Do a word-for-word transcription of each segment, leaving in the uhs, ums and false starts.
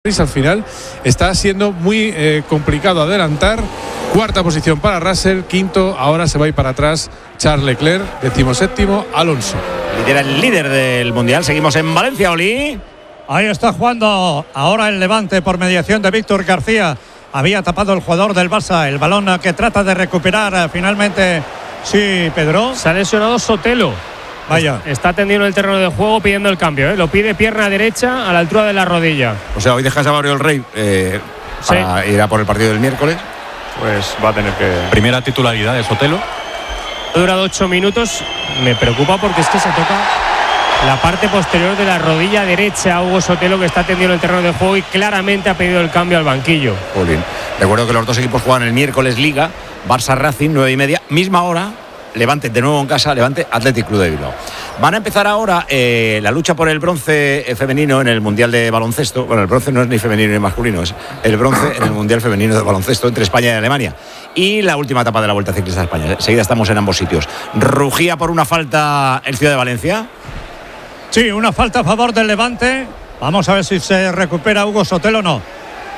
Al final está siendo muy eh, complicado adelantar. Cuarta posición para Russell, quinto, ahora se va a ir para atrás Charles Leclerc, decimoséptimo Alonso. Lidera el líder del Mundial. Seguimos en Valencia, Oli. Ahí está jugando ahora el Levante por mediación de Víctor García. Había tapado el jugador del Barça, el balón que trata de recuperar finalmente. Sí, Pedro. Se ha lesionado Sotelo. Vaya. Está tendido en el terreno de juego pidiendo el cambio, ¿eh? Lo pide pierna derecha a la altura de la rodilla. O sea, hoy dejas a Mario el Rey eh, sí. para ir a por el partido del miércoles. Pues va a tener que... Primera titularidad de Sotelo. Ha durado ocho minutos. Me preocupa porque es que se toca la parte posterior de la rodilla derecha a Hugo Sotelo, que está tendido en el terreno de juego y claramente ha pedido el cambio al banquillo. Jolín. Recuerdo que los dos equipos juegan el miércoles Liga, Barça Racing, nueve y media, misma hora. Levante de nuevo en casa, Levante Athletic Club de Bilbao. Van a empezar ahora eh, la lucha por el bronce femenino en el Mundial de Baloncesto. Bueno, el bronce no es ni femenino ni masculino, es el bronce en el Mundial Femenino de Baloncesto entre España y Alemania. Y la última etapa de la Vuelta Ciclista de España. Enseguida estamos en ambos sitios. ¿Rugía por una falta el Ciudad de Valencia? Sí, una falta a favor del Levante. Vamos a ver si se recupera Hugo Sotelo o no.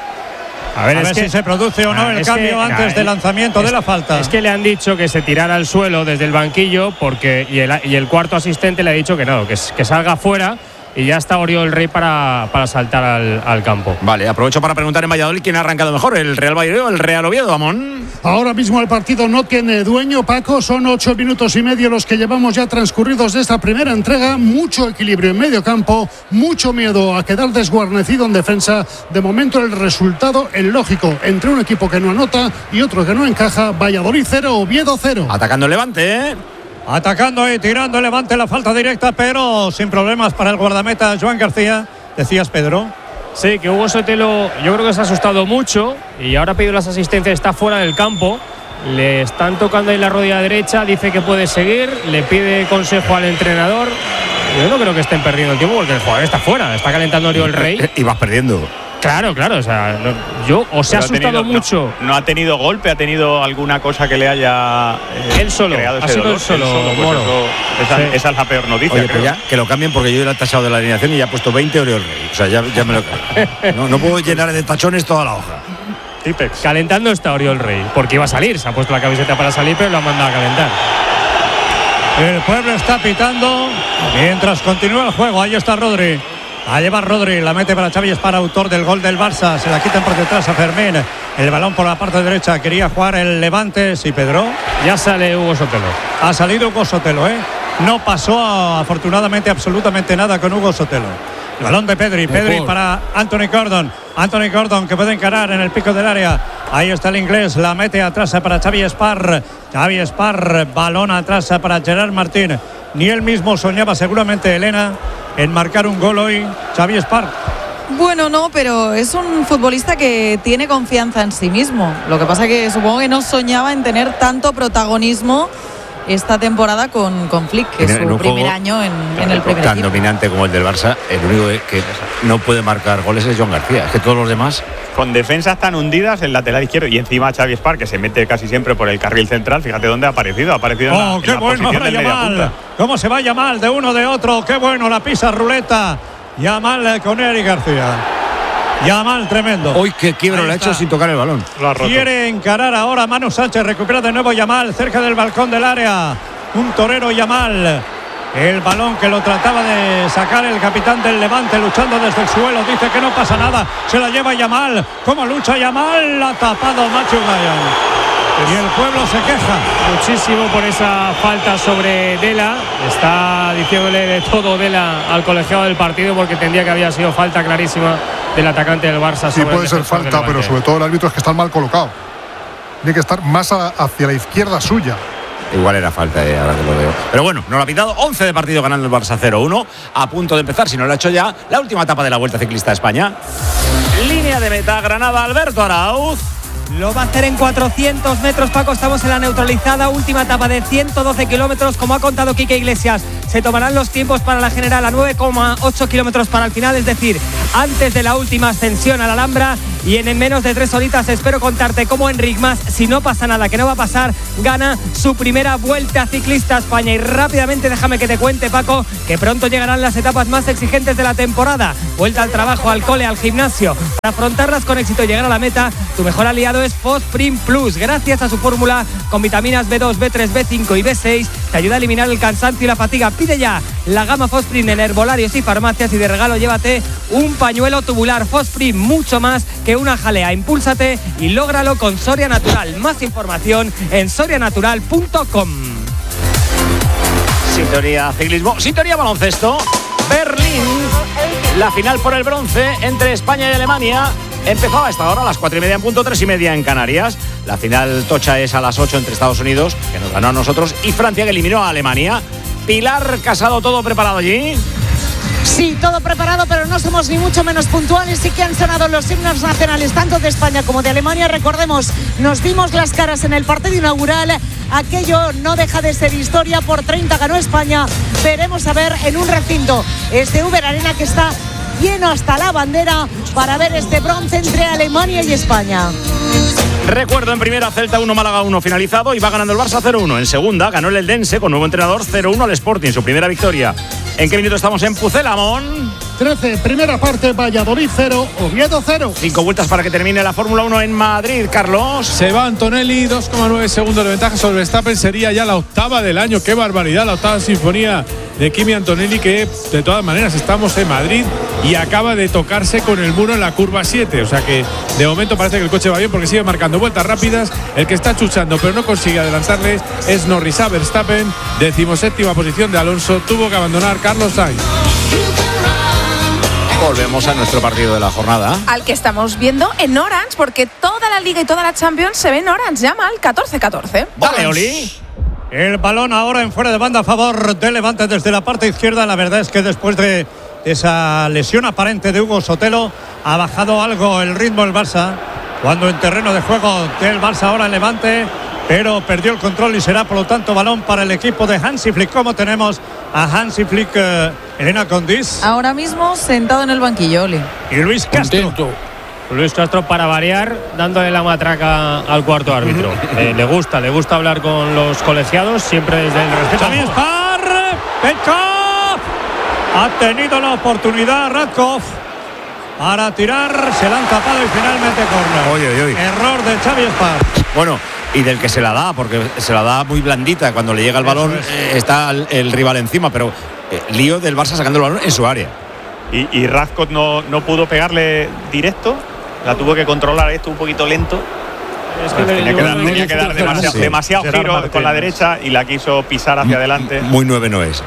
A ver, a ver que, si se produce o no ah, el cambio que, antes nah, del lanzamiento es, de la falta. Es que le han dicho que se tirara al suelo desde el banquillo porque y el, y el cuarto asistente le ha dicho que no, que, que salga fuera y ya está Oriol Rey para, para saltar al, al campo. Vale, aprovecho para preguntar en Valladolid quién ha arrancado mejor, el Real Valladolid o el Real Oviedo, Amón. Ahora mismo el partido no tiene dueño, Paco, son ocho minutos y medio los que llevamos ya transcurridos de esta primera entrega, mucho equilibrio en medio campo, mucho miedo a quedar desguarnecido en defensa. De momento el resultado, el lógico, entre un equipo que no anota y otro que no encaja. Valladolid cero, Oviedo cero. Atacando el Levante, ¿eh? Atacando y tirando el Levante, la falta directa, pero sin problemas para el guardameta Joan García. Decías, Pedro. Sí, que Hugo Sotelo yo creo que se ha asustado mucho y ahora ha pedido las asistencias, está fuera del campo. Le están tocando en la rodilla derecha, dice que puede seguir, le pide consejo al entrenador. Yo no creo que estén perdiendo el tiempo porque el jugador está fuera, está calentando Oriol Rey. Y vas perdiendo. Claro, claro, o sea, no, yo o se ha asustado tenido, mucho. No, no ha tenido golpe, ha tenido alguna cosa que le haya eh, él solo, creado ese ha sido dolor. Él solo, él solo pues eso, esa, sí. esa es la peor noticia. Oye, pues ya que lo cambien porque yo ya he tachado de la alineación y ya he puesto veinte Oriol Rey. O sea, ya, ya me lo no, no puedo llenar de tachones toda la hoja. Tipex. Calentando está Oriol Rey, porque iba a salir, se ha puesto la camiseta para salir, pero lo ha mandado a calentar. El pueblo está pitando mientras continúa el juego. Ahí está Rodri. A llevar Rodri, la mete para Xavi Espar, autor del gol del Barça. Se la quitan por detrás a Fermín. El balón por la parte derecha. Quería jugar el Levante. Sí, Pedro. Ya sale Hugo Sotelo. Ha salido Hugo Sotelo, ¿eh? No pasó afortunadamente absolutamente nada con Hugo Sotelo. El balón de Pedri. Pedri para Anthony Gordon. Anthony Gordon que puede encarar en el pico del área. Ahí está el inglés. La mete atrás para Xavi Espar. Xavi Espar. Balón atrás para Gerard Martín. Ni él mismo soñaba seguramente, Elena, en marcar un gol hoy, Xavi Espar. Bueno, no, pero es un futbolista que tiene confianza en sí mismo. Lo que pasa que supongo que no soñaba en tener tanto protagonismo esta temporada con, con Flick, que es su primer año en, en el primer tan equipo. Dominante como el del Barça, el único que no puede marcar goles es Joan García. Es que todos los demás... Con defensas tan hundidas, el lateral izquierdo y encima Xavi Espar, que se mete casi siempre por el carril central. Fíjate dónde ha aparecido. Ha aparecido oh, en la, qué en la bueno, posición del mediapunta. ¿Cómo se va Yamal de uno de otro? Qué bueno, la pisa ruleta. Yamal con Eric García. Yamal tremendo. Hoy que quiebro lo ha hecho sin tocar el balón. Quiere encarar ahora Manu Sánchez. Recupera de nuevo Yamal cerca del balcón del área. Un torero Yamal. El balón que lo trataba de sacar el capitán del Levante, luchando desde el suelo. Dice que no pasa nada. Se la lleva Yamal. ¿Cómo lucha Yamal? La ha tapado Machu Ryan. Y el pueblo se queja muchísimo por esa falta sobre Dela. Está diciéndole de todo Dela al colegiado del partido porque entendía que había sido falta clarísima del atacante del Barça. Sí, puede ser falta, pero sobre todo el árbitro es que está mal colocado. Tiene que estar más a, hacia la izquierda suya. Igual era falta, eh, ahora que lo veo. Pero bueno, no lo ha pitado. once de partido ganando el Barça cero uno. A punto de empezar, si no lo ha hecho ya, la última etapa de la Vuelta Ciclista de España. Línea de meta, Granada, Alberto Arauz. Lo va a hacer en cuatrocientos metros, Paco. Estamos en la neutralizada, última etapa de ciento doce kilómetros, como ha contado Quique Iglesias. Se tomarán los tiempos para la general a nueve coma ocho kilómetros para el final, es decir, antes de la última ascensión a la Alhambra. Y en menos de tres horitas espero contarte cómo Enric Mas, si no pasa nada, que no va a pasar, gana su primera Vuelta Ciclista a España. Y rápidamente déjame que te cuente, Paco, que pronto llegarán las etapas más exigentes de la temporada. Vuelta al trabajo, al cole, al gimnasio. Para afrontarlas con éxito y llegar a la meta, tu mejor aliado es Fosprint Plus. Gracias a su fórmula con vitaminas B dos, B tres, B cinco y B seis, te ayuda a eliminar el cansancio y la fatiga. Pide ya la gama Fosprint en herbolarios y farmacias, y de regalo llévate un pañuelo tubular. Fosprint, mucho más que una jalea. Impúlsate y lógralo con Soria Natural. Más información en soria natural punto com. Sintonía ciclismo, sintonía baloncesto. Berlín, la final por el bronce entre España y Alemania. Empezó a esta hora a las cuatro y media en punto, tres y media en Canarias. La final tocha es a las ocho entre Estados Unidos, que nos ganó a nosotros, y Francia, que eliminó a Alemania. Pilar Casado, ¿todo preparado allí? Sí, todo preparado, pero no somos ni mucho menos puntuales. Sí que han sonado los himnos nacionales tanto de España como de Alemania. Recordemos, nos vimos las caras en el partido inaugural. Aquello no deja de ser historia. Por treinta ganó España. Veremos a ver en un recinto este Uber Arena que está lleno hasta la bandera para ver este bronce entre Alemania y España. Recuerdo, en primera, Celta uno, Málaga uno finalizado, y va ganando el Barça cero uno. En segunda, ganó el Eldense con nuevo entrenador cero uno al Sporting, su primera victoria. ¿En qué minuto estamos en Pucelamón? trece, primera parte, Valladolid cero, Oviedo cero. Cinco vueltas para que termine la Fórmula uno en Madrid, Carlos. Se va Antonelli, dos coma nueve segundos de ventaja sobre Verstappen. Sería ya la octava del año. ¡Qué barbaridad! La octava sinfonía de Kimi Antonelli, que de todas maneras estamos en Madrid y acaba de tocarse con el muro en la curva siete. O sea que de momento parece que el coche va bien porque sigue marcando vueltas rápidas. El que está chuchando pero no consigue adelantarle es Norris a Verstappen. Decimoséptima posición de Alonso. Tuvo que abandonar Carlos Sainz. Volvemos a nuestro partido de la jornada, al que estamos viendo en Orange, porque toda la Liga y toda la Champions se ve en Orange. Llama al catorce catorce. Dale, Oli. El balón ahora en fuera de banda a favor de Levante desde la parte izquierda. La verdad es que después de esa lesión aparente de Hugo Sotelo ha bajado algo el ritmo el Barça, cuando en terreno de juego del Barça ahora el Levante, pero perdió el control y será por lo tanto balón para el equipo de Hansi Flick. Como tenemos a Hansi Flick, eh, Elena Condis. Ahora mismo sentado en el banquillo, Oli. Y Luis Castro. Contento. Luis Castro, para variar, dándole la matraca al cuarto árbitro. eh, le gusta, le gusta hablar con los colegiados, siempre desde el respeto. Xavi Spar, Petkov. Ha tenido la oportunidad Radkov para tirar, se la han tapado y finalmente córner. Oye, oye, oye. Error de Xavi Spar. Bueno, y del que se la da, porque se la da muy blandita. Cuando le llega el balón, es. eh, está el, el rival encima, pero eh, lío del Barça sacando el balón en su área. Y, y Radkov no, no pudo pegarle directo, la tuvo que controlar, esto un poquito lento. Es que tenía, que dar, tenía que dar demasiado, sí. demasiado giro Martínez. Con la derecha y la quiso pisar hacia adelante. Muy nueve no es.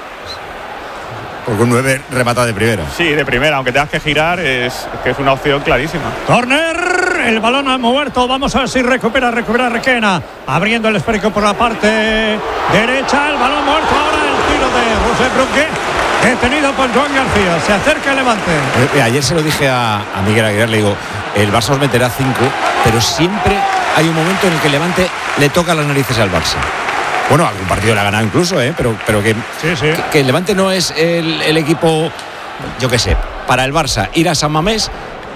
Porque un nueve remata de primera. Sí, de primera, aunque tengas que girar, es que es una opción clarísima. Corner, el balón ha muerto. Vamos a ver si recupera, recupera Requena. Abriendo el esférico por la parte derecha. El balón muerto. Ahora el tiro de José Brunque, detenido por Joan García. Se acerca el Levante. Eh, ayer se lo dije a, a Miguel Aguilar, le digo, el Barça os meterá cinco, pero siempre hay un momento en el que el Levante le toca las narices al Barça. Bueno, algún partido le ha ganado incluso, ¿eh? pero, pero que, sí, sí. que, que el Levante no es el, el equipo, yo qué sé, para el Barça ir a San Mamés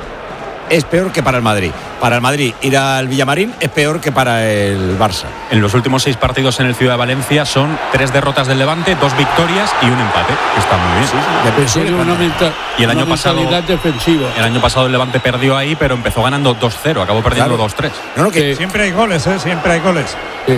es peor que para el Madrid. Para el Madrid ir al Villamarín es peor que para el Barça. En los últimos seis partidos en el Ciudad de Valencia son tres derrotas del Levante, dos victorias y un empate. Está muy bien. Sí, sí, una menta, y el año pasado defensiva. El año pasado el Levante perdió ahí, pero empezó ganando dos cero, acabó perdiendo claro. dos tres. No, no, que sí. Siempre hay goles, ¿eh? Siempre hay goles. Sí.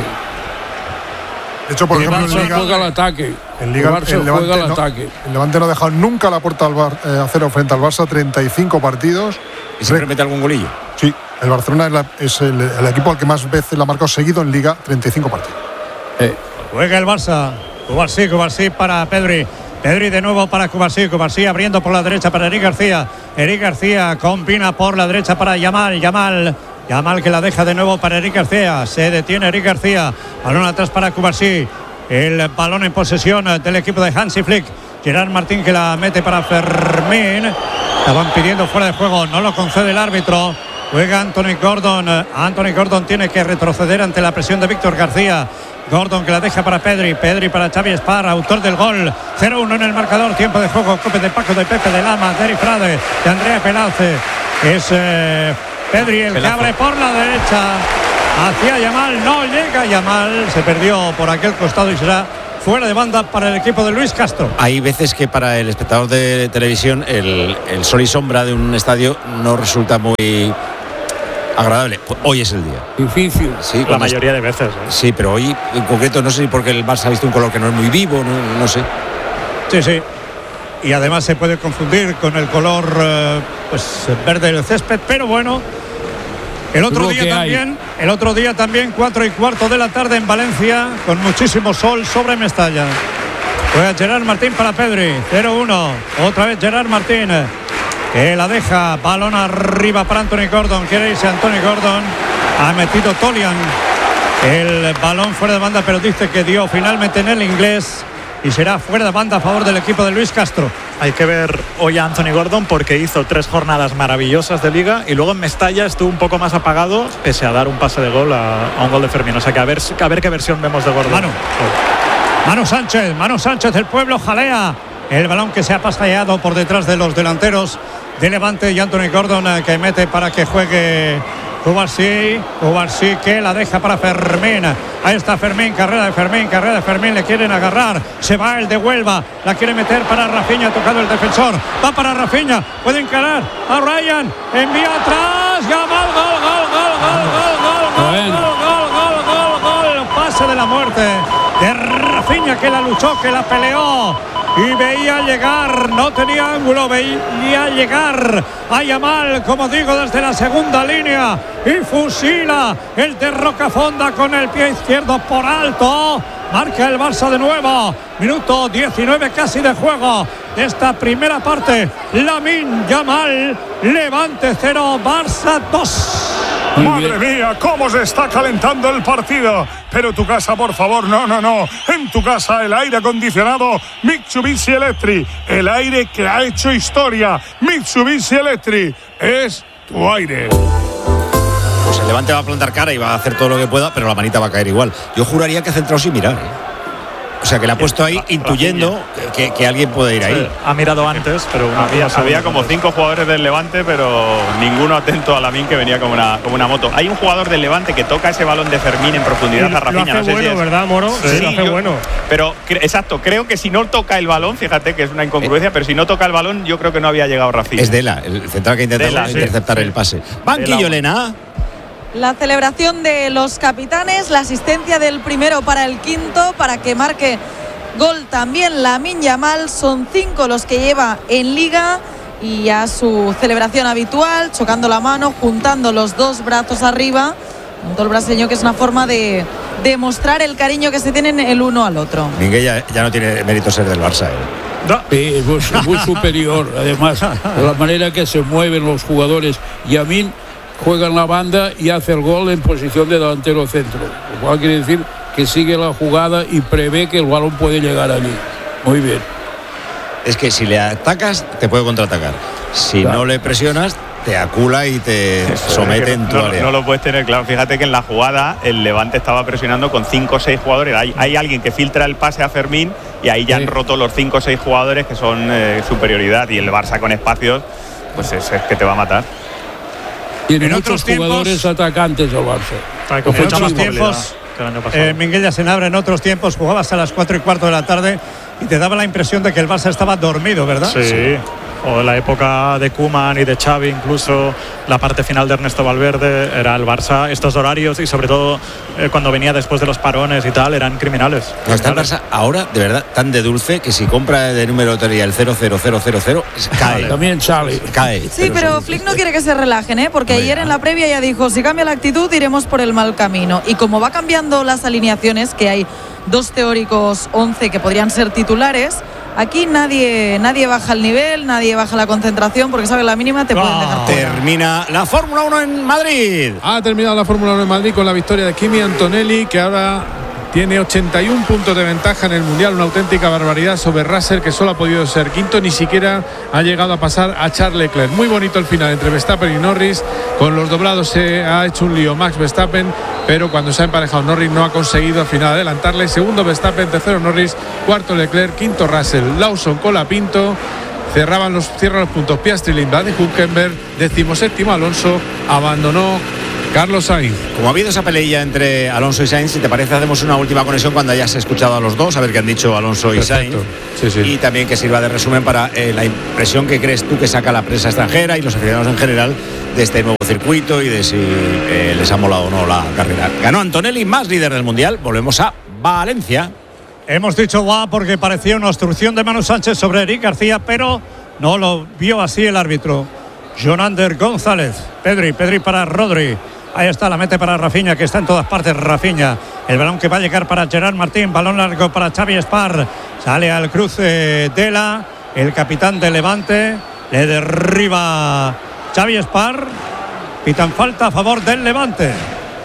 De hecho, por el ejemplo, Barça en Liga, juega al ataque. En Liga, el Barça el Levante juega al no, ataque. El Levante no ha dejado nunca la puerta al bar, eh, a cero frente al Barça, treinta y cinco partidos. ¿Y siempre mete algún golillo? Sí, el Barcelona es, la, es el, el equipo al que más veces la ha marcado seguido en Liga, treinta y cinco partidos. Eh. Juega el Barça. Cubarsí, Cubarsí para Pedri. Pedri de nuevo para Cubarsí. Cubarsí abriendo por la derecha para Eric García. Eric García combina por la derecha para Yamal. Yamal. Yamal que la deja de nuevo para Eric García. Se detiene Eric García. Balón atrás para Cubarsí. El balón en posesión del equipo de Hansi Flick. Gerard Martín que la mete para Fermín. Estaban pidiendo fuera de juego. No lo concede el árbitro. Juega Anthony Gordon. Anthony Gordon tiene que retroceder ante la presión de Víctor García. Gordon que la deja para Pedri. Pedri para Xavi Esparra, autor del gol. cero uno en el marcador. Tiempo de juego. Cope de Paco, de Pepe, de Lama, de Eri Frade, de Andrea Pelauce. Es eh, Pedri el que abre por la derecha. Hacia Yamal. No llega Yamal. Se perdió por aquel costado y será fuera de banda para el equipo de Luis Castro. Hay veces que para el espectador de televisión el, el sol y sombra de un estadio no resulta muy agradable. Pues hoy es el día. Difícil. Sí, la mayoría es... de veces. ¿eh? Sí, pero hoy en concreto no sé si porque el Barça ha visto un color que no es muy vivo, no, no sé. Sí, sí. Y además se puede confundir con el color eh, pues verde del césped, pero bueno. El otro día también, hay. el otro día también, cuatro y cuarto de la tarde en Valencia, con muchísimo sol sobre Mestalla. Juega Gerard Martín para Pedri, cero uno. Otra vez Gerard Martín, que la deja, balón arriba para Anthony Gordon. Quiere irse Anthony Gordon, ha metido Tolian el balón fuera de banda, pero dice que dio finalmente en el inglés y será fuera de banda a favor del equipo de Luis Castro. Hay que ver hoy a Anthony Gordon porque hizo tres jornadas maravillosas de Liga y luego en Mestalla estuvo un poco más apagado pese a dar un pase de gol a, a un gol de Fermín. O sea que a ver, a ver qué versión vemos de Gordon. Manu, Manu Sánchez, Manu Sánchez del Pueblo jalea el balón que se ha paseado por detrás de los delanteros de Levante y Anthony Gordon eh, que mete para que juegue Cubarsí, Cubarsí que la deja para Fermín. Ahí está Fermín, carrera de Fermín, carrera de Fermín, le quieren agarrar, se va el de Huelva, la quiere meter para Rafinha, ha tocado el defensor, va para Rafinha, puede encarar a Ryan, envía atrás, Yamal, gol, gol, gol, gol, gol, gol, gol, gol, gol, gol, gol, gol, pase de la muerte de Rafinha que la luchó, que la peleó y veía llegar, no tenía ángulo, veía llegar a Yamal, como digo, desde la segunda línea y fusila el de Rocafonda con el pie izquierdo por alto. Marca el Barça de nuevo. Minuto diecinueve casi de juego de esta primera parte. Lamine Yamal, Levante cero, Barça dos. Madre mía, cómo se está calentando el partido. Pero tu casa, por favor, no, no, no. En tu casa el aire acondicionado Mitsubishi Electric. El aire que ha hecho historia. Mitsubishi Electric es tu aire. Pues el Levante va a plantar cara y va a hacer todo lo que pueda, pero la manita va a caer igual. Yo juraría que ha centrado sin mirar, ¿eh? O sea, que le ha puesto ahí intuyendo que, que alguien puede ir ahí. Sí, ha mirado antes, pero una había, había como cinco jugadores del Levante, pero ninguno atento a Lamine, que venía como una, como una moto. Hay un jugador del Levante que toca ese balón de Fermín en profundidad lo, a Rafinha. Lo hace no sé bueno, si es, ¿verdad, Moro? Sí, sí lo hace yo, bueno. Pero, exacto, creo que si no toca el balón, fíjate que es una incongruencia, eh. pero si no toca el balón, yo creo que no había llegado Rafinha. Es Dela, el central que intenta Dela, interceptar sí. el pase. Banquillo, Elena. La celebración de los capitanes, la asistencia del primero para el quinto, para que marque gol también Lamine Yamal. Son cinco los que lleva en Liga y a su celebración habitual, chocando la mano, juntando los dos brazos arriba. El brasileño, que es una forma de demostrar el cariño que se tienen el uno al otro. Miguel ya, ya no tiene mérito ser del Barça, ¿eh? No. Sí, es muy, muy superior, además, de la manera que se mueven los jugadores. Yamin juega en la banda y hace el gol en posición de delantero centro, lo cual quiere decir que sigue la jugada y prevé que el balón puede llegar allí. Muy bien. Es que si le atacas, te puede contraatacar. Si claro. no le presionas, te acula y te Eso somete en tu no, área. No lo puedes tener claro. Fíjate que en la jugada el Levante estaba presionando con cinco o seis jugadores. Hay, hay alguien que filtra el pase a Fermín y ahí ya sí. han roto los cinco o seis jugadores que son eh, superioridad. Y el Barça con espacios, pues es, es que te va a matar. Tiene en muchos jugadores atacantes el Barça. Con muchos más tiempos. Eh, Miguel ya se abre en otros tiempos, jugabas a las cuatro y cuarto de la tarde y te daba la impresión de que el Barça estaba dormido, ¿verdad? Sí, sí. O la época de Koeman y de Xavi, incluso la parte final de Ernesto Valverde, era el Barça, estos horarios y sobre todo eh, cuando venía después de los parones y tal, eran criminales. No, está el Barça ahora, de verdad, tan de dulce que si compra de número de lotería el cero cero cero cero cero, cae. También sale. Cae. Sí, pero, pero Flick no quiere que se relajen, ¿eh? Porque Oye, ayer en la previa ya dijo, si cambia la actitud iremos por el mal camino. Y como va cambiando las alineaciones, que hay dos teóricos once que podrían ser titulares, aquí nadie nadie baja el nivel, nadie baja la concentración, porque sabe la mínima te pueden dejar fuera. Termina la Fórmula uno en Madrid. Ha terminado la Fórmula uno en Madrid con la victoria de Kimi Antonelli, que ahora tiene ochenta y un puntos de ventaja en el Mundial, una auténtica barbaridad sobre Russell, que solo ha podido ser quinto, ni siquiera ha llegado a pasar a Charles Leclerc. Muy bonito el final entre Verstappen y Norris, con los doblados se ha hecho un lío Max Verstappen, pero cuando se ha emparejado Norris no ha conseguido al final adelantarle. Segundo Verstappen, tercero Norris, cuarto Leclerc, quinto Russell, Lawson, Colapinto. Cerraban los, cierran los puntos Piastri, Lindblad y Hülkenberg. Decimoséptimo Alonso, abandonó Carlos Sainz. Como ha habido esa peleilla entre Alonso y Sainz, si te parece hacemos una última conexión cuando hayas escuchado a los dos, a ver qué han dicho Alonso y Perfecto. Sainz. Sí, sí. Y también que sirva de resumen para eh, la impresión que crees tú que saca la prensa extranjera y los aficionados en general de este nuevo circuito y de si eh, les ha molado o no la carrera. Ganó Antonelli, más líder del Mundial. Volvemos a Valencia. Hemos dicho guau porque parecía una obstrucción de Manu Sánchez sobre Eric García, pero no lo vio así el árbitro. Jonander González, Pedri, Pedri para Rodri. Ahí está, la mete para Rafinha, que está en todas partes Rafinha. El balón que va a llegar para Gerard Martín, balón largo para Xavi Espar. Sale al cruce Dela, el capitán de Levante. Le derriba Xavi Espar. Pitan falta a favor del Levante.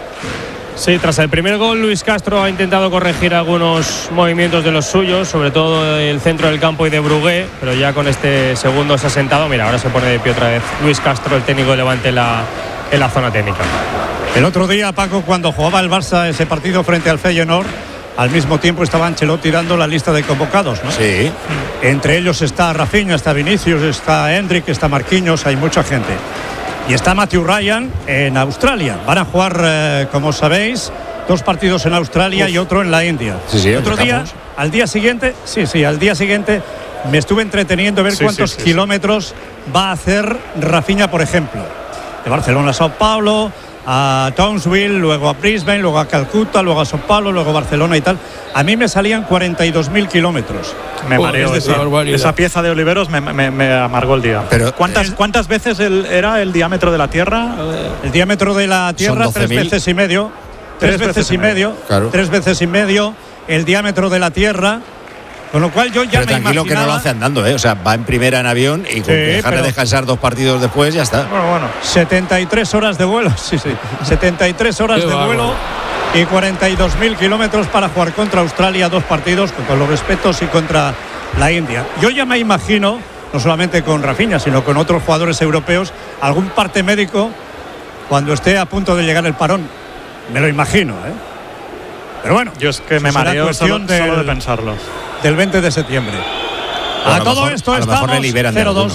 Sí, tras el primer gol, Luis Castro ha intentado corregir algunos movimientos de los suyos, sobre todo el centro del campo y de Brugué, pero ya con este segundo se ha sentado. Mira, ahora se pone de pie otra vez Luis Castro, el técnico de Levante en la, en la zona técnica. El otro día, Paco, cuando jugaba el Barça ese partido frente al Feyenoord, al mismo tiempo estaba Ancelotti dando la lista de convocados, ¿no? Sí. Entre ellos está Rafinha, está Vinicius, está Endrick, está Marquinhos, hay mucha gente. Y está Matthew Ryan en Australia. Van a jugar, eh, como sabéis, dos partidos en Australia Uf. y otro en la India. Sí, sí, otro día, al día siguiente, sí, sí, al día siguiente me estuve entreteniendo a ver sí, cuántos sí, sí, kilómetros sí. va a hacer Rafinha, por ejemplo. De Barcelona a Sao Paulo, a Townsville, luego a Brisbane, luego a Calcuta, luego a Sao Paulo, luego a Barcelona y tal. A mí me salían cuarenta y dos mil kilómetros. Me oh, mareó esa, esa pieza de Oliveros, me, me, me amargó el día. Pero ¿Cuántas, ¿Cuántas veces el, era el diámetro de la Tierra? El diámetro de la Tierra, tres veces y medio. Tres, tres veces, veces y medio. medio claro. Tres veces y medio. El diámetro de la Tierra. Con lo cual yo ya Pero me tranquilo imaginaba... que no lo hace andando, ¿eh? O sea, va en primera en avión y con sí, que dejar de descansar dos partidos después ya está. Bueno, bueno. setenta y tres horas de vuelo, sí, sí. setenta y tres horas de vuelo y cuarenta y dos mil kilómetros para jugar contra Australia, dos partidos, con los respetos, y contra la India. Yo ya me imagino, no solamente con Rafinha, sino con otros jugadores europeos, algún parte médico cuando esté a punto de llegar el parón. Me lo imagino, ¿eh? Pero bueno, yo es que me mareo solo, del, solo de pensarlo. Del veinte de septiembre. Bueno, a, a todo mejor, esto a estamos cero dos.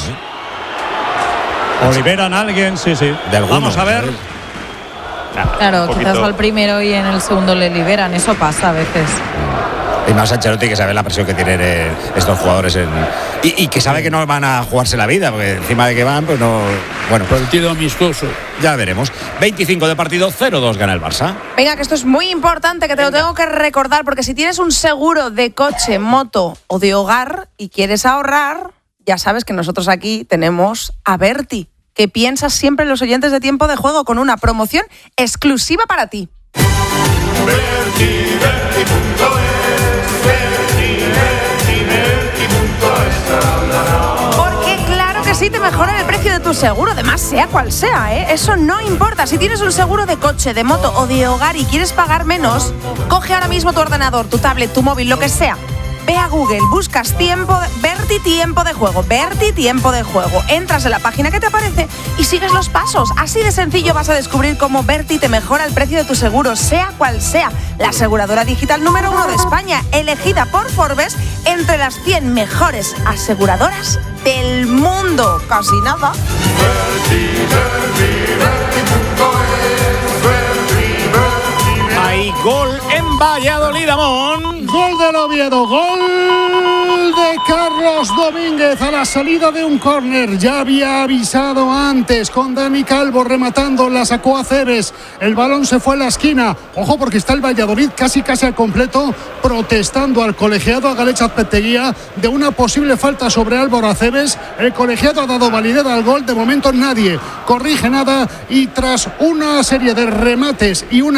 ¿eh? O liberan a alguien, sí, sí. De alguno, vamos a ver. Claro, quizás al primero y en el segundo le liberan. Eso pasa a veces. Y más Ancelotti, que sabe la presión que tienen eh, estos jugadores en, y, y que sabe que no van a jugarse la vida, porque encima de que van, pues no. Bueno, partido amistoso. Ya veremos. veinticinco de partido, cero dos gana el Barça. Venga, que esto es muy importante, que te Venga. lo tengo que recordar, porque si tienes un seguro de coche, moto o de hogar y quieres ahorrar, ya sabes que nosotros aquí tenemos a Berti, que piensas siempre en los oyentes de Tiempo de Juego, con una promoción exclusiva para ti. Berti, Berti punto es, Berti, Berti, Berti punto es. Porque claro que sí, te mejoran el precio de tu seguro, además sea cual sea, ¿eh? Eso no importa. Si tienes un seguro de coche, de moto o de hogar y quieres pagar menos, coge ahora mismo tu ordenador, tu tablet, tu móvil, lo que sea. Ve a Google, buscas tiempo, Berti Tiempo de Juego, Berti Tiempo de Juego. Entras en la página que te aparece y sigues los pasos. Así de sencillo vas a descubrir cómo Berti te mejora el precio de tu seguro, sea cual sea. La aseguradora digital número uno de España, elegida por Forbes entre las cien mejores aseguradoras del mundo. Casi nada. Berti, Berti, Berti punto es, Berti, Berti, Berti. Hay gol en Valladolid, Amón. Gol del Oviedo, gol de Carlos Domínguez a la salida de un córner. Ya había avisado antes con Dani Calvo rematando, la sacó a Cebes. El balón se fue a la esquina. Ojo, porque está el Valladolid casi casi al completo protestando al colegiado, a Galecha Azpeteguía, de una posible falta sobre Álvaro Acebes. El colegiado ha dado validez al gol. De momento nadie corrige nada y tras una serie de remates y una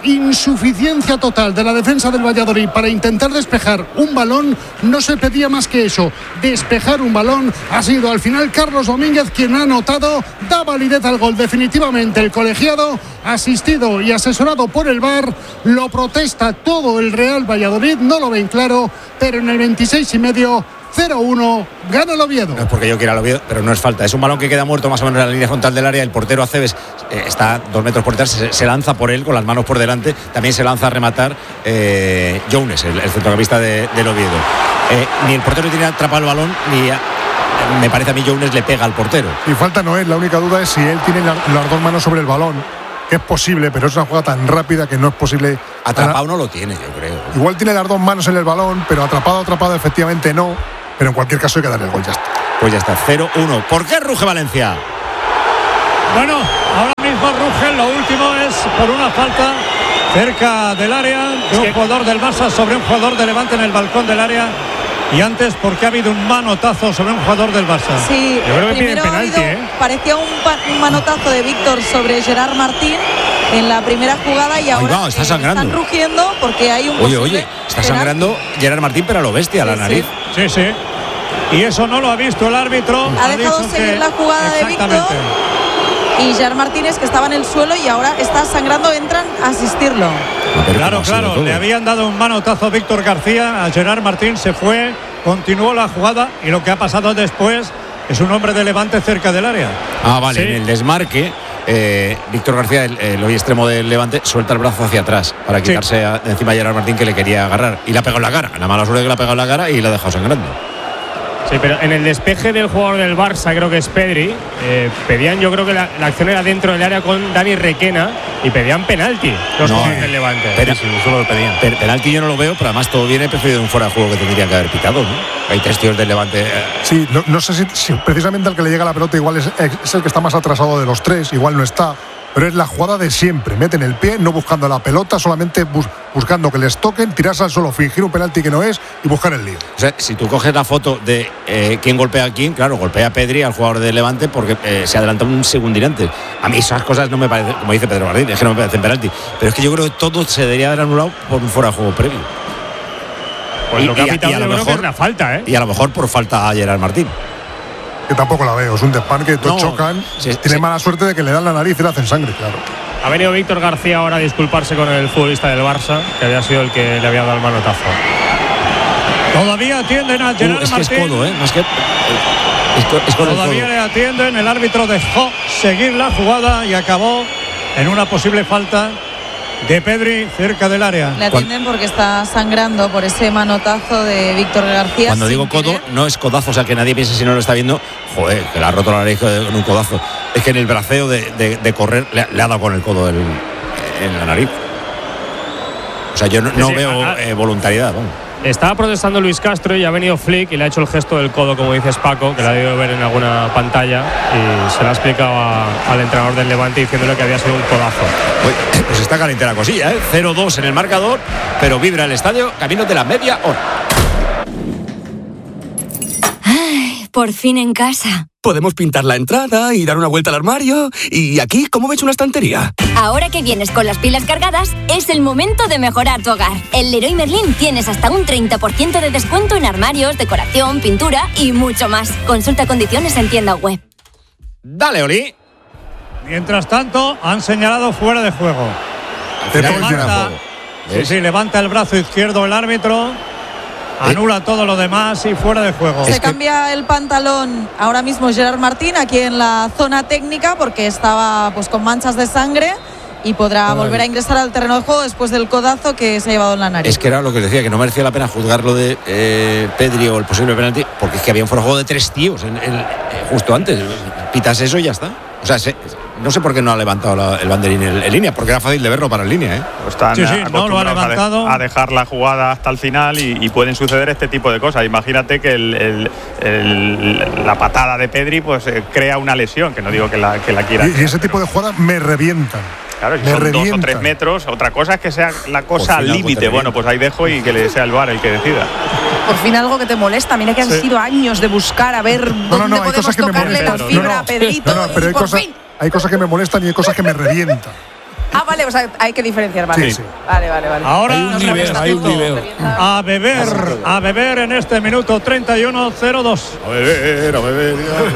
insuficiencia total de la defensa del Valladolid para intentar despejar un balón. No se pedía más que eso, despejar un balón. Ha sido al final Carlos Domínguez quien ha anotado, da validez al gol definitivamente el colegiado, asistido y asesorado por el V A R. Lo protesta todo el Real Valladolid, no lo ven claro, pero en el veintiséis y medio, cero uno, gana el Oviedo. No es porque yo quiera el Oviedo, pero no es falta. Es un balón que queda muerto más o menos en la línea frontal del área. El portero Aceves eh, está dos metros por detrás, se, se lanza por él con las manos por delante. También se lanza a rematar eh, Jones, el, el centrocampista de, del Oviedo. Eh, ni el portero tiene atrapado el balón, ni a, me parece a mí Jones le pega al portero. Y falta no es, la única duda es si él tiene la, las dos manos sobre el balón. Que es posible, pero es una jugada tan rápida que no es posible. Atrapado no lo tiene, yo creo. Igual tiene las dos manos en el balón, pero atrapado, atrapado efectivamente no. Pero en cualquier caso hay que darle el gol, ya está. Pues ya está, cero uno. ¿Por qué ruge Valencia? Bueno, ahora mismo ruge, lo último es por una falta cerca del área de un jugador del Barça sobre un jugador de Levante en el balcón del área. Y antes, porque ha habido un manotazo sobre un jugador del Barça. Sí, yo creo que primero piden penalti, ha habido, ¿eh? parecía un, un manotazo de Víctor sobre Gerard Martín en la primera jugada y ahora va, está sangrando. están rugiendo porque hay un Oye, posible oye, está penalti. sangrando Gerard Martín, pero a lo bestia, a la Sí, nariz. Sí, sí. Y eso no lo ha visto el árbitro. Ha dejado dicho seguir que- la jugada de Víctor. Y Gerard Martínez, que estaba en el suelo y ahora está sangrando, entran a asistirlo. Claro, claro, le habían dado un manotazo a Víctor García, a Gerard Martín se fue, continuó la jugada y lo que ha pasado después es un hombre de Levante cerca del área. Ah, vale, Sí. en el desmarque, eh, Víctor García, el, el hoy extremo del Levante, suelta el brazo hacia atrás para quitarse a- de encima a Gerard Martín, que le quería agarrar. Y le ha pegado en la cara. La mala suerte que le ha pegado en la cara y le ha dejado sangrando. Sí, pero en el despeje del jugador del Barça, creo que es Pedri, eh, pedían, yo creo que la, la acción era dentro del área con Dani Requena y pedían penalti los No, jugadores eh, del Levante. Pero, Sí, solo lo pedían. pero penalti yo no lo veo, pero además todo viene preferido de un fuera de juego que tendría que haber pitado, ¿no? Hay tres tíos del Levante. eh, Sí, no, no sé si, si precisamente al que le llega la pelota igual es, es el que está más atrasado de los tres, igual no está. Pero es la jugada de siempre, meten el pie, no buscando la pelota, solamente bus, buscando que les toquen, tirarse al suelo, fingir un penalti que no es y buscar el lío. O sea, si tú coges la foto de eh, quién golpea a quién, claro, golpea a Pedri, al jugador del Levante, porque eh, se adelanta un segundín antes. A mí esas cosas no me parecen, como dice Pedro Martín, es que no me parecen penalti. Pero es que yo creo que todo se debería haber anulado por un fuera de juego previo. Pues lo que ha pitado a yo lo creo que mejor- es una falta, ¿eh? Y a lo mejor por falta a Gerard Martín. Que tampoco la veo, es un despan que todos No, chocan. sí, tiene sí. mala suerte de que le dan la nariz y le hacen sangre, claro. Ha venido Víctor García ahora a disculparse con el futbolista del Barça, que había sido el que le había dado el manotazo. Todavía atienden a Uh, Gerard es que es Martín. codo, ¿eh? No, es que, es, co- es con el Todavía codo. le atienden, el árbitro dejó seguir la jugada y acabó en una posible falta de Pedri cerca del área. Le atienden porque está sangrando por ese manotazo de Víctor García. Cuando sin digo codo, querer. no es codazo, o sea, que nadie piense si no lo está viendo, joder, que le ha roto la nariz con un codazo. Es que en el braceo de, de- de correr le, ha- le ha dado con el codo el- en la nariz. O sea, yo no, Sí, no sí, veo ah, eh, voluntariedad. Vamos. Estaba protestando Luis Castro y ha venido Flick y le ha hecho el gesto del codo, como dices Paco, que la ha debido ver en alguna pantalla y se lo ha explicado a- al entrenador del Levante diciéndole que había sido un codazo. Uy, pues está caliente la cosilla, ¿eh? cero dos en el marcador, pero vibra el estadio, camino de la media hora. Ay, por fin en casa. Podemos pintar la entrada y dar una vuelta al armario. Y aquí, ¿cómo ves una estantería? Ahora que vienes con las pilas cargadas, es el momento de mejorar tu hogar. En Leroy Merlin tienes hasta un treinta por ciento de descuento en armarios, decoración, pintura y mucho más. Consulta condiciones en tienda web. Dale, Oli. Mientras tanto, han señalado fuera de juego. De todo el Levanta, tiempo. sí, sí, levanta el brazo izquierdo el árbitro, anula todo lo demás y fuera de juego. Se cambia el pantalón ahora mismo Gerard Martín aquí en la zona técnica porque estaba pues con manchas de sangre y podrá Ay. volver a ingresar al terreno de juego después del codazo que se ha llevado en la nariz. Es que era lo que les decía, que no merecía la pena juzgar lo de eh, Pedri o el posible penalti, porque es que había un fuera de juego de tres tíos en, en- eh, justo antes. Pitas eso y ya está. O sea, se- no sé por qué no ha levantado la- el banderín en, en línea, porque era fácil de verlo para en línea, ¿eh? Pues están Sí, sí, no, lo ha acostumbrados a de- levantado. a, dejar la jugada hasta el final y, y pueden suceder este tipo de cosas. Imagínate que el- el- el- la patada de Pedri pues eh, crea una lesión, que no digo que la, que la quiera. Y, y ese tipo de jugadas me revientan. Claro, si me son dos o revientan. tres metros, otra cosa es que sea la cosa Por al fin algo te límite. revienta. Bueno, pues ahí dejo y que le sea el V A R el que decida. Por fin algo que te molesta. Mira que han Sí. sido años de buscar a ver No, no, dónde no, hay podemos cosas que me tocarle la molestan. fibra No, no. a Pedrito. No, no, pero y hay por cosas, fin. hay cosas que me molestan y hay cosas que me revientan. Ah, vale, o sea, hay que diferenciar, vale. Sí, sí. Vale, vale, vale. Ahora Hay un nivel, hay un nivel. a beber, a beber en este minuto treinta y uno cero dos. A beber, a beber.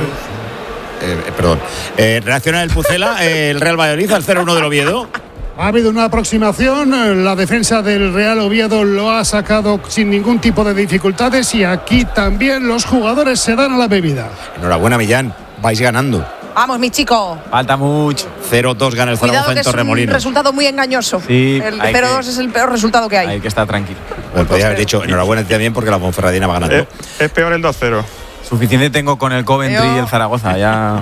Eh, eh, perdón. Eh, reacciona el Pucela, eh, el Real Valladolid al cero uno del Oviedo. Ha habido una aproximación, la defensa del Real Oviedo lo ha sacado sin ningún tipo de dificultades y aquí también los jugadores se dan a la bebida. Enhorabuena, Millán, vais ganando. Vamos, mi chico. Falta mucho. cero dos gana el Cuidado Zaragoza que en es un Torremolinos. resultado muy engañoso. Sí, el hay cero dos que- es el peor resultado que hay. Hay que estar tranquilo. Bueno, podría haber dicho enhorabuena también porque la Ponferradina va ganando. Es, es peor el dos cero. Suficiente tengo con el Coventry Pero- y el Zaragoza. Ya.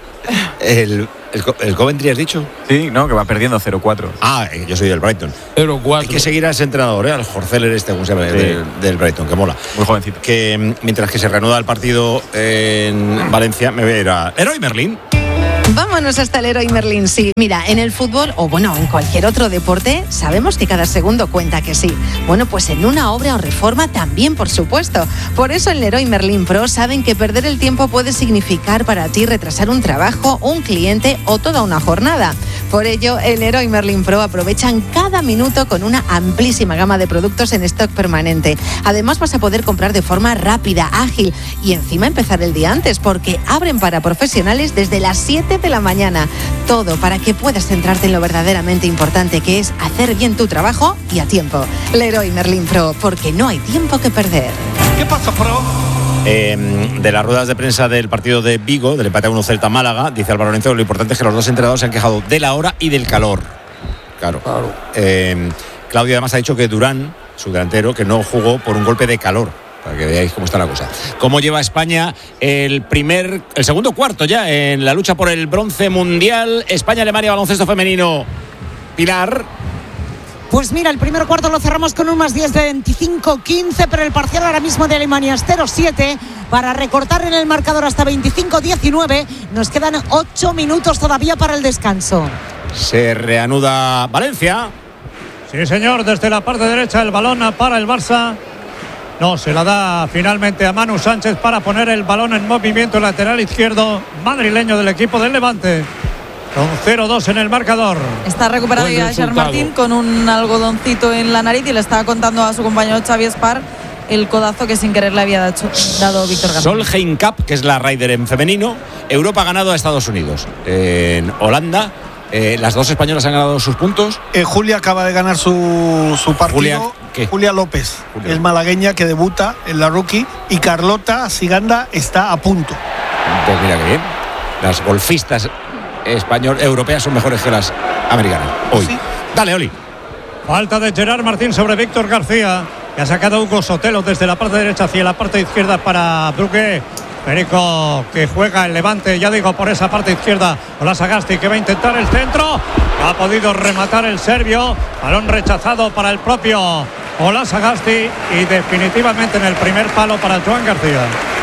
El, el, Co- el Coventry, ¿has dicho? Sí, no, que va perdiendo cero cuatro. Ah, eh, yo soy del Brighton. cero cuatro. Hay que seguir a ese entrenador, ¿eh? Al Jorceler este, ¿cómo se llama? Sí. Del, del Brighton, que mola. Muy jovencito. Que mm, mientras que se reanuda el partido en Valencia, me voy a ir a Leroy Merlin. Vámonos hasta el Leroy Merlin, sí. Mira, en el fútbol o bueno, en cualquier otro deporte, sabemos que cada segundo cuenta que sí. Bueno, pues en una obra o reforma también, por supuesto. Por eso en Leroy Merlin Pro saben que perder el tiempo puede significar para ti retrasar un trabajo, un cliente o toda una jornada. Por ello, en Leroy Merlin Pro aprovechan cada minuto con una amplísima gama de productos en stock permanente. Además, vas a poder comprar de forma rápida, ágil y encima empezar el día antes porque abren para profesionales desde las siete de la mañana. Todo para que puedas centrarte en lo verdaderamente importante, que es hacer bien tu trabajo y a tiempo. Leroy Merlin Pro, porque no hay tiempo que perder. ¿Qué pasa, Pro? Eh, de las ruedas de prensa del partido de Vigo, del empate a uno Celta Málaga, dice Álvaro Lorenzo, lo importante es que los dos entrenadores se han quejado de la hora y del calor. Claro. Eh, Claudio además ha dicho que Durán, su delantero, que no jugó por un golpe de calor. Para que veáis cómo está la cosa. ¿Cómo lleva España el primer, el segundo cuarto ya en la lucha por el bronce mundial? España-Alemania, baloncesto femenino. Pilar. Pues mira, el primer cuarto lo cerramos con un más diez de veinticinco quince, pero el parcial ahora mismo de Alemania es cero siete. Para recortar en el marcador hasta veinticinco diecinueve, nos quedan ocho minutos todavía para el descanso. Se reanuda Valencia. Sí, señor, desde la parte derecha el balón para el Barça. No, se la da finalmente a Manu Sánchez para poner el balón en movimiento lateral izquierdo madrileño del equipo del Levante. Con cero dos en el marcador. Está recuperado Buen ya Gerard resultado. Martín con un algodoncito en la nariz y le estaba contando a su compañero Xavi Espar el codazo que sin querer le había dado, dado Víctor García. Solheim Cup, que es la Ryder en femenino. Europa ha ganado a Estados Unidos. En Holanda, eh, las dos españolas han ganado sus puntos. Eh, Julia acaba de ganar su, su partido. Julia, ¿qué? Julia López, Julia. es malagueña que debuta en la rookie. Y Carlota Siganda está a punto. Pues mira qué bien. Las golfistas español, europeas son mejores que las americanas. Hoy. Dale, Oli. Falta de Gerard Martín sobre Víctor García, que ha sacado Hugo Sotelo desde la parte derecha hacia la parte izquierda para Brugué. Perico que juega el Levante, ya digo, por esa parte izquierda. Ola Sagasti que va a intentar el centro. Ha podido rematar el serbio. Balón rechazado para el propio Ola Sagasti y definitivamente en el primer palo para Joan García.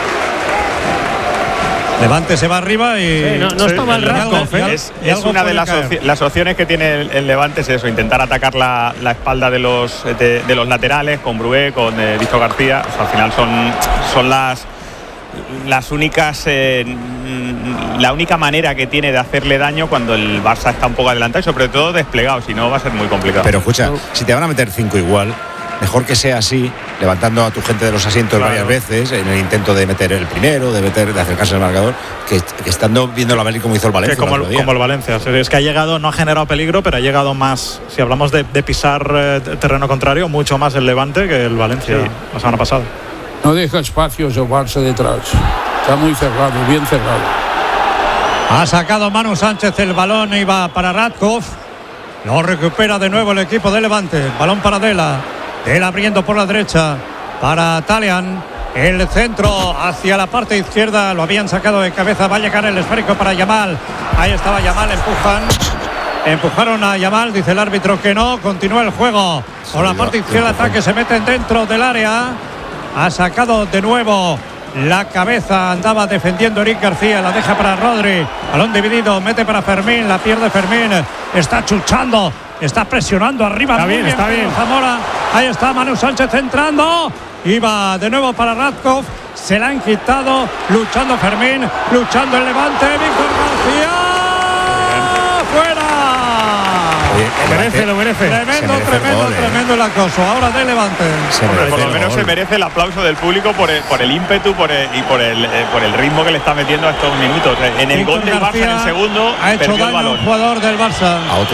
Levante se va arriba y Sí, no, no está mal Radkov, ¿eh? Es, y es algo una de puede las, caer. opci- las opciones que tiene el, el Levante, es eso, intentar atacar la, la espalda de los, de, de los laterales con Brué, con eh, Víctor García. O sea, al final son, son las, las únicas eh, mm, la única manera que tiene de hacerle daño cuando el Barça está un poco adelantado y sobre todo desplegado, si no va a ser muy complicado. Pero escucha, si te van a meter cinco igual, mejor que sea así, levantando a tu gente de los asientos Claro. varias veces, en el intento de meter el primero, de meter, de acercarse al marcador, que, que estando viendo la venir como hizo el Valencia. Que como, el el, otro día. como el Valencia. Es que ha llegado, no ha generado peligro, pero ha llegado más, si hablamos de, de pisar eh, terreno contrario, mucho más el Levante que el Valencia Sí. la semana pasada. No deja espacios el Barça detrás. Está muy cerrado, bien cerrado. Ha sacado Manu Sánchez el balón, iba para Radkov. Lo recupera de nuevo el equipo de Levante. Balón para Dela. Dela abriendo por la derecha para Talian. El centro hacia la parte izquierda. Lo habían sacado de cabeza. Va a llegar el esférico para Yamal. Ahí estaba Yamal. Empujan. Empujaron a Yamal. Dice el árbitro que no. Continúa el juego. Por la parte izquierda. Ataque. Se meten dentro del área. Ha sacado de nuevo la cabeza, andaba defendiendo Eric García, la deja para Rodri, balón dividido, mete para Fermín, la pierde Fermín, está chuchando, está presionando arriba. Está muy bien, está bien. Zamora, ahí está Manu Sánchez entrando, iba de nuevo para Radkov, se la han quitado, luchando Fermín, luchando el Levante, Víctor García, fuera. Oye, el merece, lo merece. Tremendo, merece tremendo, gol, ¿eh? tremendo el acoso. Ahora de Levante. Se Hombre, por lo el menos gol. se merece el aplauso del público por el, por el ímpetu por el- y por el, eh, por el ritmo que le está metiendo a estos minutos. En el Víctor gol del Barça, en el García segundo, ha hecho perdió el daño a balón. un jugador del Barça. ¿A otro?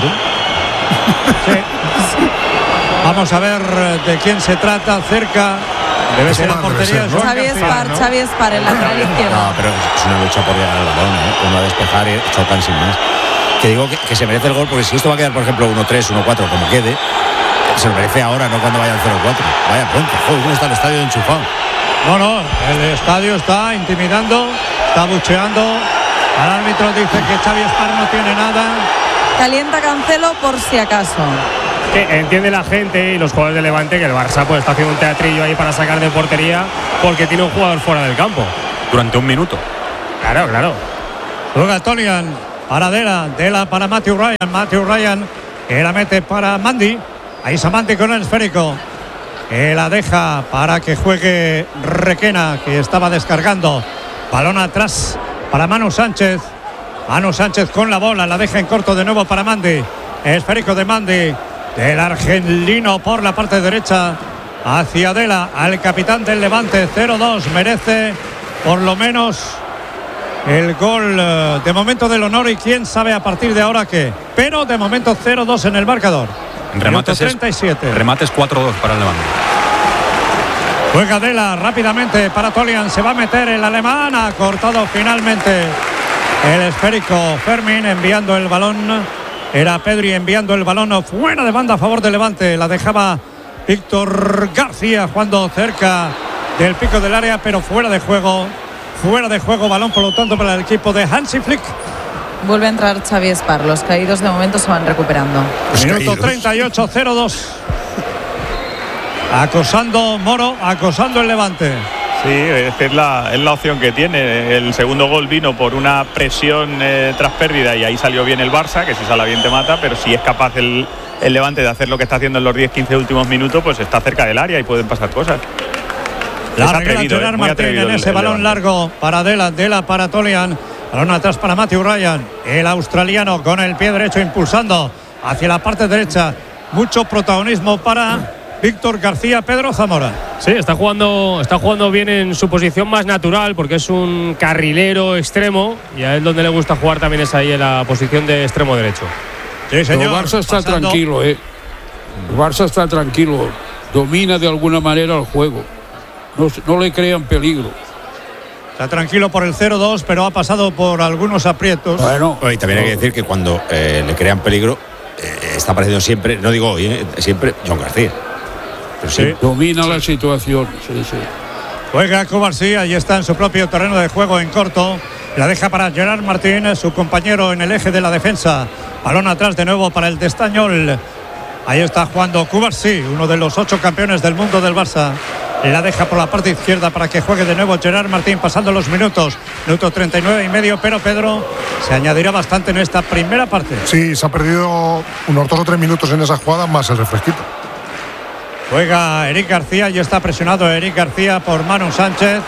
Vamos a ver eh, de quién se trata. Cerca. Debe ser la portería de Joan Xavi García, Espar, ¿no? Xavi Espar, el lateral izquierdo. No, pero es una lucha por llegar al balón, ¿eh? Uno a despejar y chocan sin más. Que digo que, que se merece el gol, porque si esto va a quedar, por ejemplo, uno tres, uno cuatro, como quede, se lo merece ahora, no cuando vaya al cero cuatro. Vaya pronto, joder, ¿cómo está el estadio enchufado? No, no, el estadio está intimidando, está bucheando. El árbitro dice que Xavi Espar no tiene nada. Calienta Cancelo por si acaso. Que entiende la gente y los jugadores de Levante que el Barça pues está haciendo un teatrillo ahí para sacar de portería porque tiene un jugador fuera del campo. Durante un minuto. Claro, claro. Juega Tolian para Dela, Dela para Matthew Ryan, Matthew Ryan que la mete para Mandy. Ahí está Mandy con el esférico. Que la deja para que juegue Requena, que estaba descargando. Balón atrás para Manu Sánchez. Manu Sánchez con la bola, la deja en corto de nuevo para Mandy. Esférico de Mandy, del argelino por la parte derecha hacia Dela, al capitán del Levante. Cero dos, merece por lo menos el gol eh, de momento del honor, y quién sabe a partir de ahora qué. Pero de momento cero dos en el marcador. En remates es, treinta y siete. remates cuatro dos para el Levante. Juega Dela rápidamente para Tolian, se va a meter el alemán, ha cortado finalmente el esférico Fermín, enviando el balón. Era Pedri enviando el balón fuera de banda a favor de Levante. La dejaba Víctor García jugando cerca del pico del área, pero fuera de juego. Fuera de juego, balón por lo tanto para el equipo de Hansi Flick. Vuelve a entrar Xavi Espar. Los caídos de momento se van recuperando. Minuto treinta y ocho, cero dos. Acosando Moro, acosando el Levante. Sí, es que es la, es la opción que tiene. El segundo gol vino por una presión eh, tras pérdida y ahí salió bien el Barça, que si sale bien te mata, pero si es capaz el, el Levante de hacer lo que está haciendo en los diez quince últimos minutos, pues está cerca del área y pueden pasar cosas. La Es arregla atrevido, Gerard eh, muy Martín atrevido en el- ese el balón Levante. largo para Dela, Dela para Tolian. Balón atrás para Matthew Ryan, el australiano con el pie derecho impulsando hacia la parte derecha. Mucho protagonismo para Víctor García. Pedro Zamora. Sí, está jugando, está jugando bien en su posición más natural porque es un carrilero extremo y a él donde le gusta jugar también es ahí en la posición de extremo derecho. Sí, Pero el Barça está Pasando. tranquilo, ¿eh? El Barça está tranquilo. Domina de alguna manera el juego. No, no le crean peligro. Está tranquilo por el cero dos, pero ha pasado por algunos aprietos. Bueno, Y también hay que decir que cuando eh, le crean peligro, eh, está apareciendo siempre, no digo hoy, eh, siempre Joan García. Pero sí. domina la situación. Sí, sí. Juega Cubarsí, ahí está en su propio terreno de juego en corto. La deja para Gerard Martín, su compañero en el eje de la defensa. Balón atrás de nuevo para el Testañol. Ahí está jugando Cubarsí, uno de los ocho campeones del mundo del Barça. La deja por la parte izquierda para que juegue de nuevo Gerard Martín, pasando los minutos. Minuto treinta y nueve y medio, pero Pedro se añadirá bastante en esta primera parte. Sí, se ha perdido unos dos o tres minutos en esa jugada más el refresquito. Juega Eric García y está presionado Eric García por Manu Sánchez.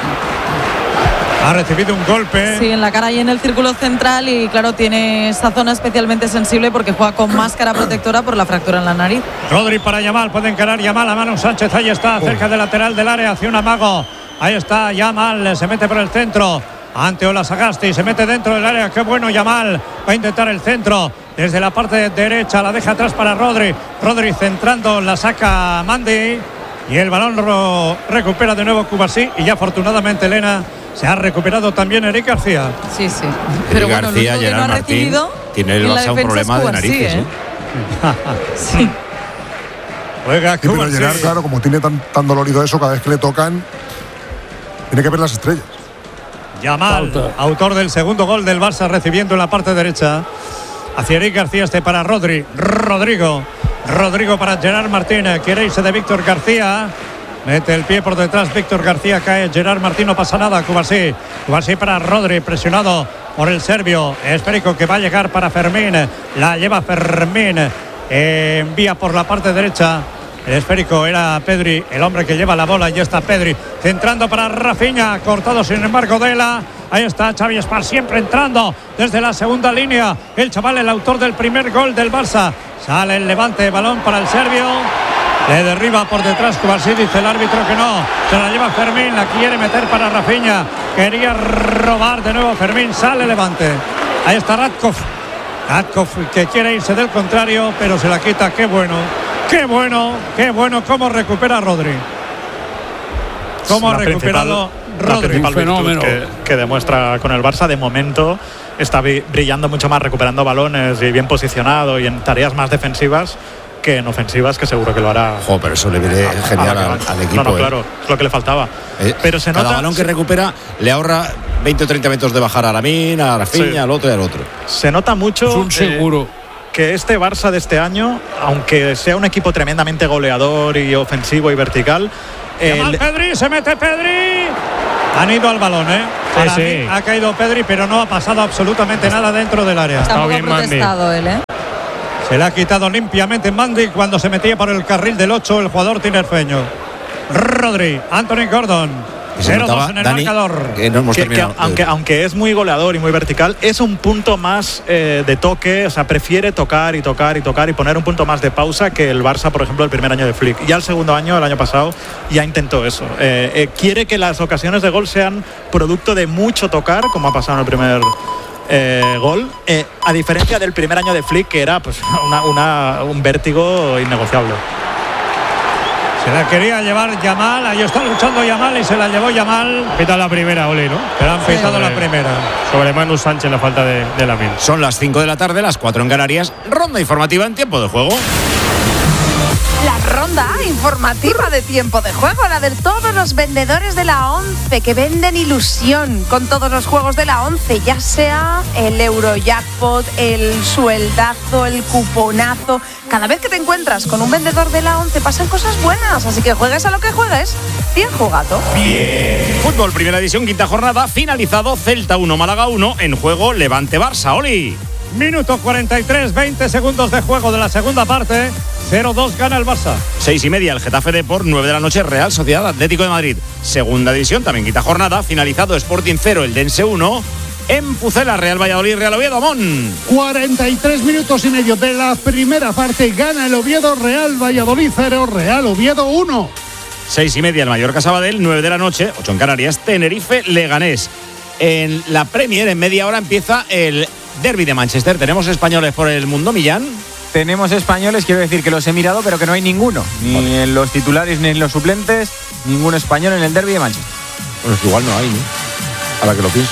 Ha recibido un golpe. Sí, en la cara y en el círculo central, y claro, tiene esa zona especialmente sensible porque juega con máscara protectora por la fractura en la nariz. Rodri para Yamal, puede encarar Yamal a Manu Sánchez, ahí está, cerca del lateral del área, hacia un amago. Ahí está Yamal, se mete por el centro. Ante Ola Sagasti, se mete dentro del área, qué bueno Yamal. Va a intentar el centro desde la parte derecha, la deja atrás para Rodri. Rodri centrando, la saca Mandy. Y el balón lo recupera de nuevo Cubarsí. Y ya afortunadamente Elena se ha recuperado también Eric García. Sí, sí. Pero García, lo único que no Gerard ha Martín, recibido tiene el en la Barça un defensa problema es de Cubarsí, narices. ¿eh? ¿eh? Sí. Juega Sí, pero Cubarsí. Gerard, claro, como tiene tan, tan dolorido eso, cada vez que le tocan, tiene que ver las estrellas. Yamal, autor del segundo gol del Barça, recibiendo en la parte derecha. Hacia Eric García, este para Rodri. Rodrigo. Rodrigo para Gerard Martín. Quiere irse de Víctor García. Mete el pie por detrás. Víctor García cae. Gerard Martín, no pasa nada. Cubarsí. Cubarsí para Rodri, presionado por el serbio. Esférico que va a llegar para Fermín. La lleva Fermín. Eh, envía por la parte derecha. El esférico era Pedri, el hombre que lleva la bola. Y está Pedri centrando para Rafinha, cortado sin embargo Dela. Ahí está Xavi Espar, siempre entrando desde la segunda línea. El chaval, el autor del primer gol del Barça. Sale el Levante, balón para el serbio. Le derriba por detrás Kovacic, dice el árbitro que no. Se la lleva Fermín, la quiere meter para Rafinha. Quería robar de nuevo Fermín, sale Levante. Ahí está Radkov. Radkov que quiere irse del contrario, pero se la quita. Qué bueno, qué bueno, qué bueno cómo recupera Rodri. Cómo ha recuperado Rodri. La fenómeno que, que demuestra con el Barça de momento. Está brillando mucho más recuperando balones y bien posicionado y en tareas más defensivas que en ofensivas, que seguro que lo hará. Jo, pero eso le viene genial al, al equipo. No, no, eh. claro, es lo que le faltaba. Eh, pero se cada nota, balón que se, recupera le ahorra veinte o treinta metros de bajar a Lamin, a Rafinha, sí. al otro y al otro. Se nota mucho. Es un seguro. Eh, que este Barça de este año, aunque sea un equipo tremendamente goleador y ofensivo y vertical. El... Pedri, se mete Pedri. Han ido al balón, ¿eh? Sí, sí. Ha caído Pedri, pero no ha pasado absolutamente nada dentro del área. Está bien protestado él, ¿eh? Se le ha quitado limpiamente Mandy cuando se metía por el carril del ocho el jugador tinerfeño. Rodri, Anthony Gordon. cero dos en el Dani, marcador. Que no hemos que, que, aunque, aunque es muy goleador y muy vertical, es un punto más eh, de toque, o sea, prefiere tocar y tocar y tocar y poner un punto más de pausa que el Barça, por ejemplo, el primer año de Flick. Ya el segundo año, el año pasado, ya intentó eso. Eh, eh, quiere que las ocasiones de gol sean producto de mucho tocar, como ha pasado en el primer eh, gol, eh, a diferencia del primer año de Flick, que era pues una, una, un vértigo innegociable. Se la quería llevar Yamal, ahí está luchando Yamal y se la llevó Yamal. Pita la primera, Oli, ¿no? Pero han pitado sí, la primera. Sobre Manu Sánchez la falta de, de Lamin. Son las cinco de la tarde, las cuatro en Canarias. Ronda informativa en tiempo de juego. La ronda informativa de tiempo de juego, la de todos los vendedores de la once que venden ilusión con todos los juegos de la once, ya sea el Eurojackpot, el sueldazo, el cuponazo. Cada vez que te encuentras con un vendedor de la once pasan cosas buenas, así que juegues a lo que juegues, bien jugado. Bien. Fútbol, primera división, quinta jornada, finalizado, Celta uno, Málaga uno, en juego Levante-Barça. Oli. Minuto cuarenta y tres, veinte segundos de juego de la segunda parte. cero dos gana el Barça. Seis y media el Getafe Deport, nueve de la noche Real Sociedad Atlético de Madrid. Segunda división, también quinta jornada, finalizado Sporting cero, el Dense uno. En Pucela, Real Valladolid, Real Oviedo, Mon. cuarenta y tres minutos y medio de la primera parte, gana el Oviedo, Real Valladolid cero, Real Oviedo uno. Seis y media el Mallorca Sabadell, nueve de la noche, ocho en Canarias, Tenerife Leganés. En la Premier, en media hora, empieza el Derby de Manchester. ¿Tenemos españoles por el mundo, Millán? Tenemos españoles, quiero decir que los he mirado, pero que no hay ninguno. Ni Joder. en los titulares ni en los suplentes, ningún español en el Derby de Manchester. Bueno, es que igual no hay, ¿no? Ahora que lo pienso.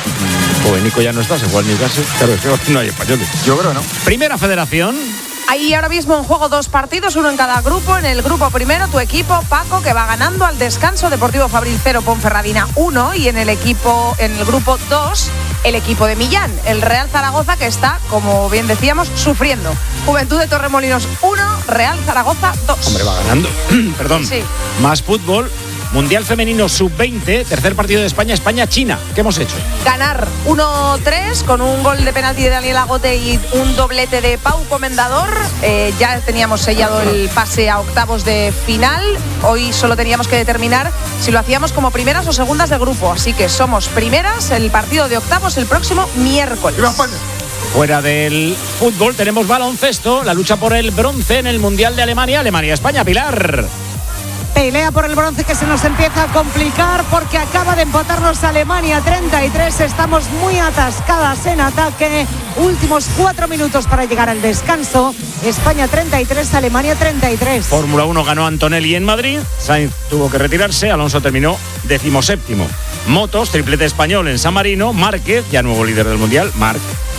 Joder, Nico ya no está, se juega en Newcastle. Claro, es que no hay españoles. Yo creo, ¿no? Primera Federación. Hay ahora mismo en juego dos partidos, uno en cada grupo. En el grupo primero, tu equipo, Paco, que va ganando al descanso, Deportivo Fabril cero, Ponferradina uno. Y en el equipo, en el grupo dos, el equipo de Millán, el Real Zaragoza, que está, como bien decíamos, sufriendo. Juventud de Torremolinos uno, Real Zaragoza dos. Hombre, va ganando. Perdón. Sí. Más fútbol. Mundial Femenino sub veinte, tercer partido de España, España-China. ¿Qué hemos hecho? Ganar uno tres con un gol de penalti de Daniel Agote y un doblete de Pau Comendador. Eh, ya teníamos sellado el pase a octavos de final. Hoy solo teníamos que determinar si lo hacíamos como primeras o segundas de grupo. Así que somos primeras, el partido de octavos el próximo miércoles. Fuera del fútbol tenemos baloncesto, la lucha por el bronce en el Mundial de Alemania, Alemania-España. Pilar. Pelea por el bronce que se nos empieza a complicar porque acaba de empatarnos Alemania treinta y tres. Estamos muy atascadas en ataque. Últimos cuatro minutos para llegar al descanso. España treinta y tres, Alemania treinta y tres. Fórmula uno ganó Antonelli en Madrid. Sainz tuvo que retirarse. Alonso terminó decimoséptimo. Motos, triplete español en San Marino. Márquez, ya nuevo líder del Mundial. Marc.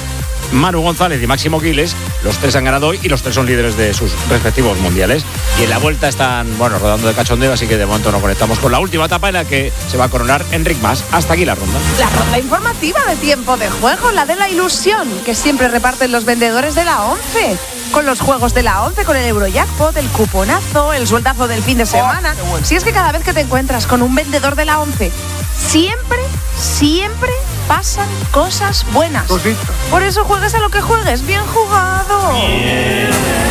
Manu González y Máximo Giles, los tres han ganado hoy y los tres son líderes de sus respectivos mundiales. Y en la vuelta están, bueno, rodando de cachondeo, así que de momento nos conectamos con la última etapa en la que se va a coronar Enric Mas. Hasta aquí la ronda. La ronda informativa de tiempo de juego, la de la ilusión, que siempre reparten los vendedores de la once. Con los juegos de la once, con el Eurojackpot, el cuponazo, el sueldazo del fin de semana. Oh, bueno. Si es que cada vez que te encuentras con un vendedor de la once, siempre, siempre pasan cosas buenas. Cosita. Por eso juegues a lo que juegues. Bien jugado. Bien.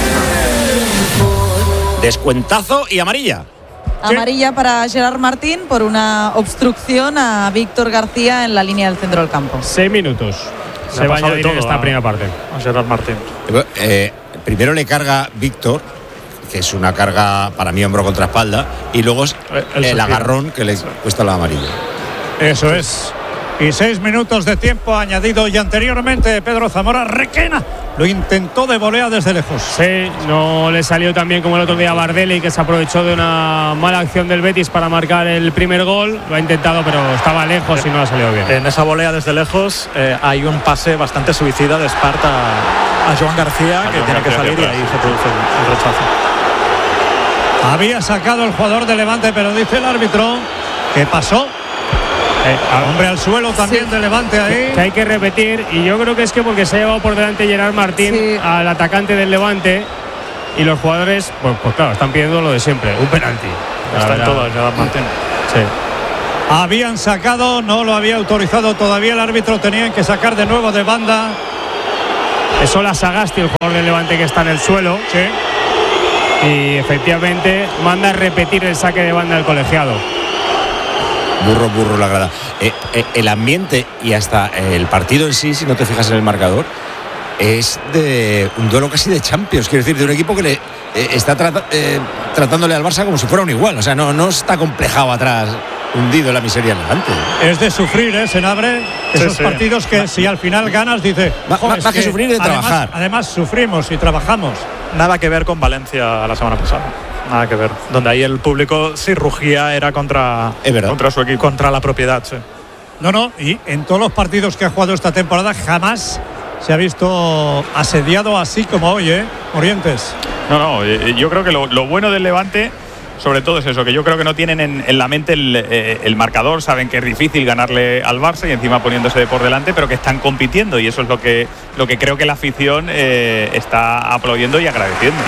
Descuentazo y amarilla. Amarilla para Gerard Martín por una obstrucción a Víctor García en la línea del centro del campo. Seis minutos. Se va a añadir en esta a, primera parte. A Gerard Martín. Eh, primero le carga Víctor, que es una carga para mí hombro contra espalda, y luego es el, el agarrón que le cuesta la amarilla. Eso es. Y seis minutos de tiempo añadido y anteriormente Pedro Zamora Requena lo intentó de volea desde lejos. Sí, no le salió tan bien como el otro día Bardelli, que se aprovechó de una mala acción del Betis para marcar el primer gol. Lo ha intentado, pero estaba lejos y no ha salido bien. En esa volea desde lejos eh, hay un pase bastante suicida de Esparta a Joan García, a que Joan tiene García que salir y ahí se produce el, el rechazo. Había sacado el jugador de Levante, pero dice el árbitro que pasó. Eh, hombre al suelo también sí. de Levante ahí. Que hay que repetir, y yo creo que es que porque se ha llevado por delante Gerard Martín sí. al atacante del Levante, y los jugadores, pues, pues claro, están pidiendo lo de siempre, un penalti. Está en todo Gerard Martín. Sí. Habían sacado, no lo había autorizado todavía el árbitro, tenían que sacar de nuevo de banda. Es Ola Sagasti, el jugador del Levante, que está en el suelo. Sí. Y efectivamente manda a repetir el saque de banda del colegiado. Burro, burro la grada. Eh, eh, el ambiente y hasta el partido en sí, si no te fijas en el marcador, es de un duelo casi de Champions. Quiero decir, de un equipo que le eh, está trata, eh, tratándole al Barça como si fuera un igual. O sea, no, no está complejado atrás, hundido en la miseria delante. Es de sufrir, ¿eh, Senabre? Esos sí, sí. partidos que si al final ganas, dice... Más que, que sufrir de además, trabajar. Además, sufrimos y trabajamos. Nada que ver con Valencia la semana pasada. Nada que ver. Donde ahí el público, si rugía, era contra, contra su equipo, contra la propiedad. Sí. No, no, y en todos los partidos que ha jugado esta temporada jamás se ha visto asediado así como hoy, ¿eh? Orientes. No, no, yo creo que lo, lo bueno del Levante, sobre todo es eso, que yo creo que no tienen en, en la mente el, eh, el marcador, saben que es difícil ganarle al Barça y encima poniéndose de por delante, pero que están compitiendo, y eso es lo que, lo que creo que la afición eh, está aplaudiendo y agradeciendo.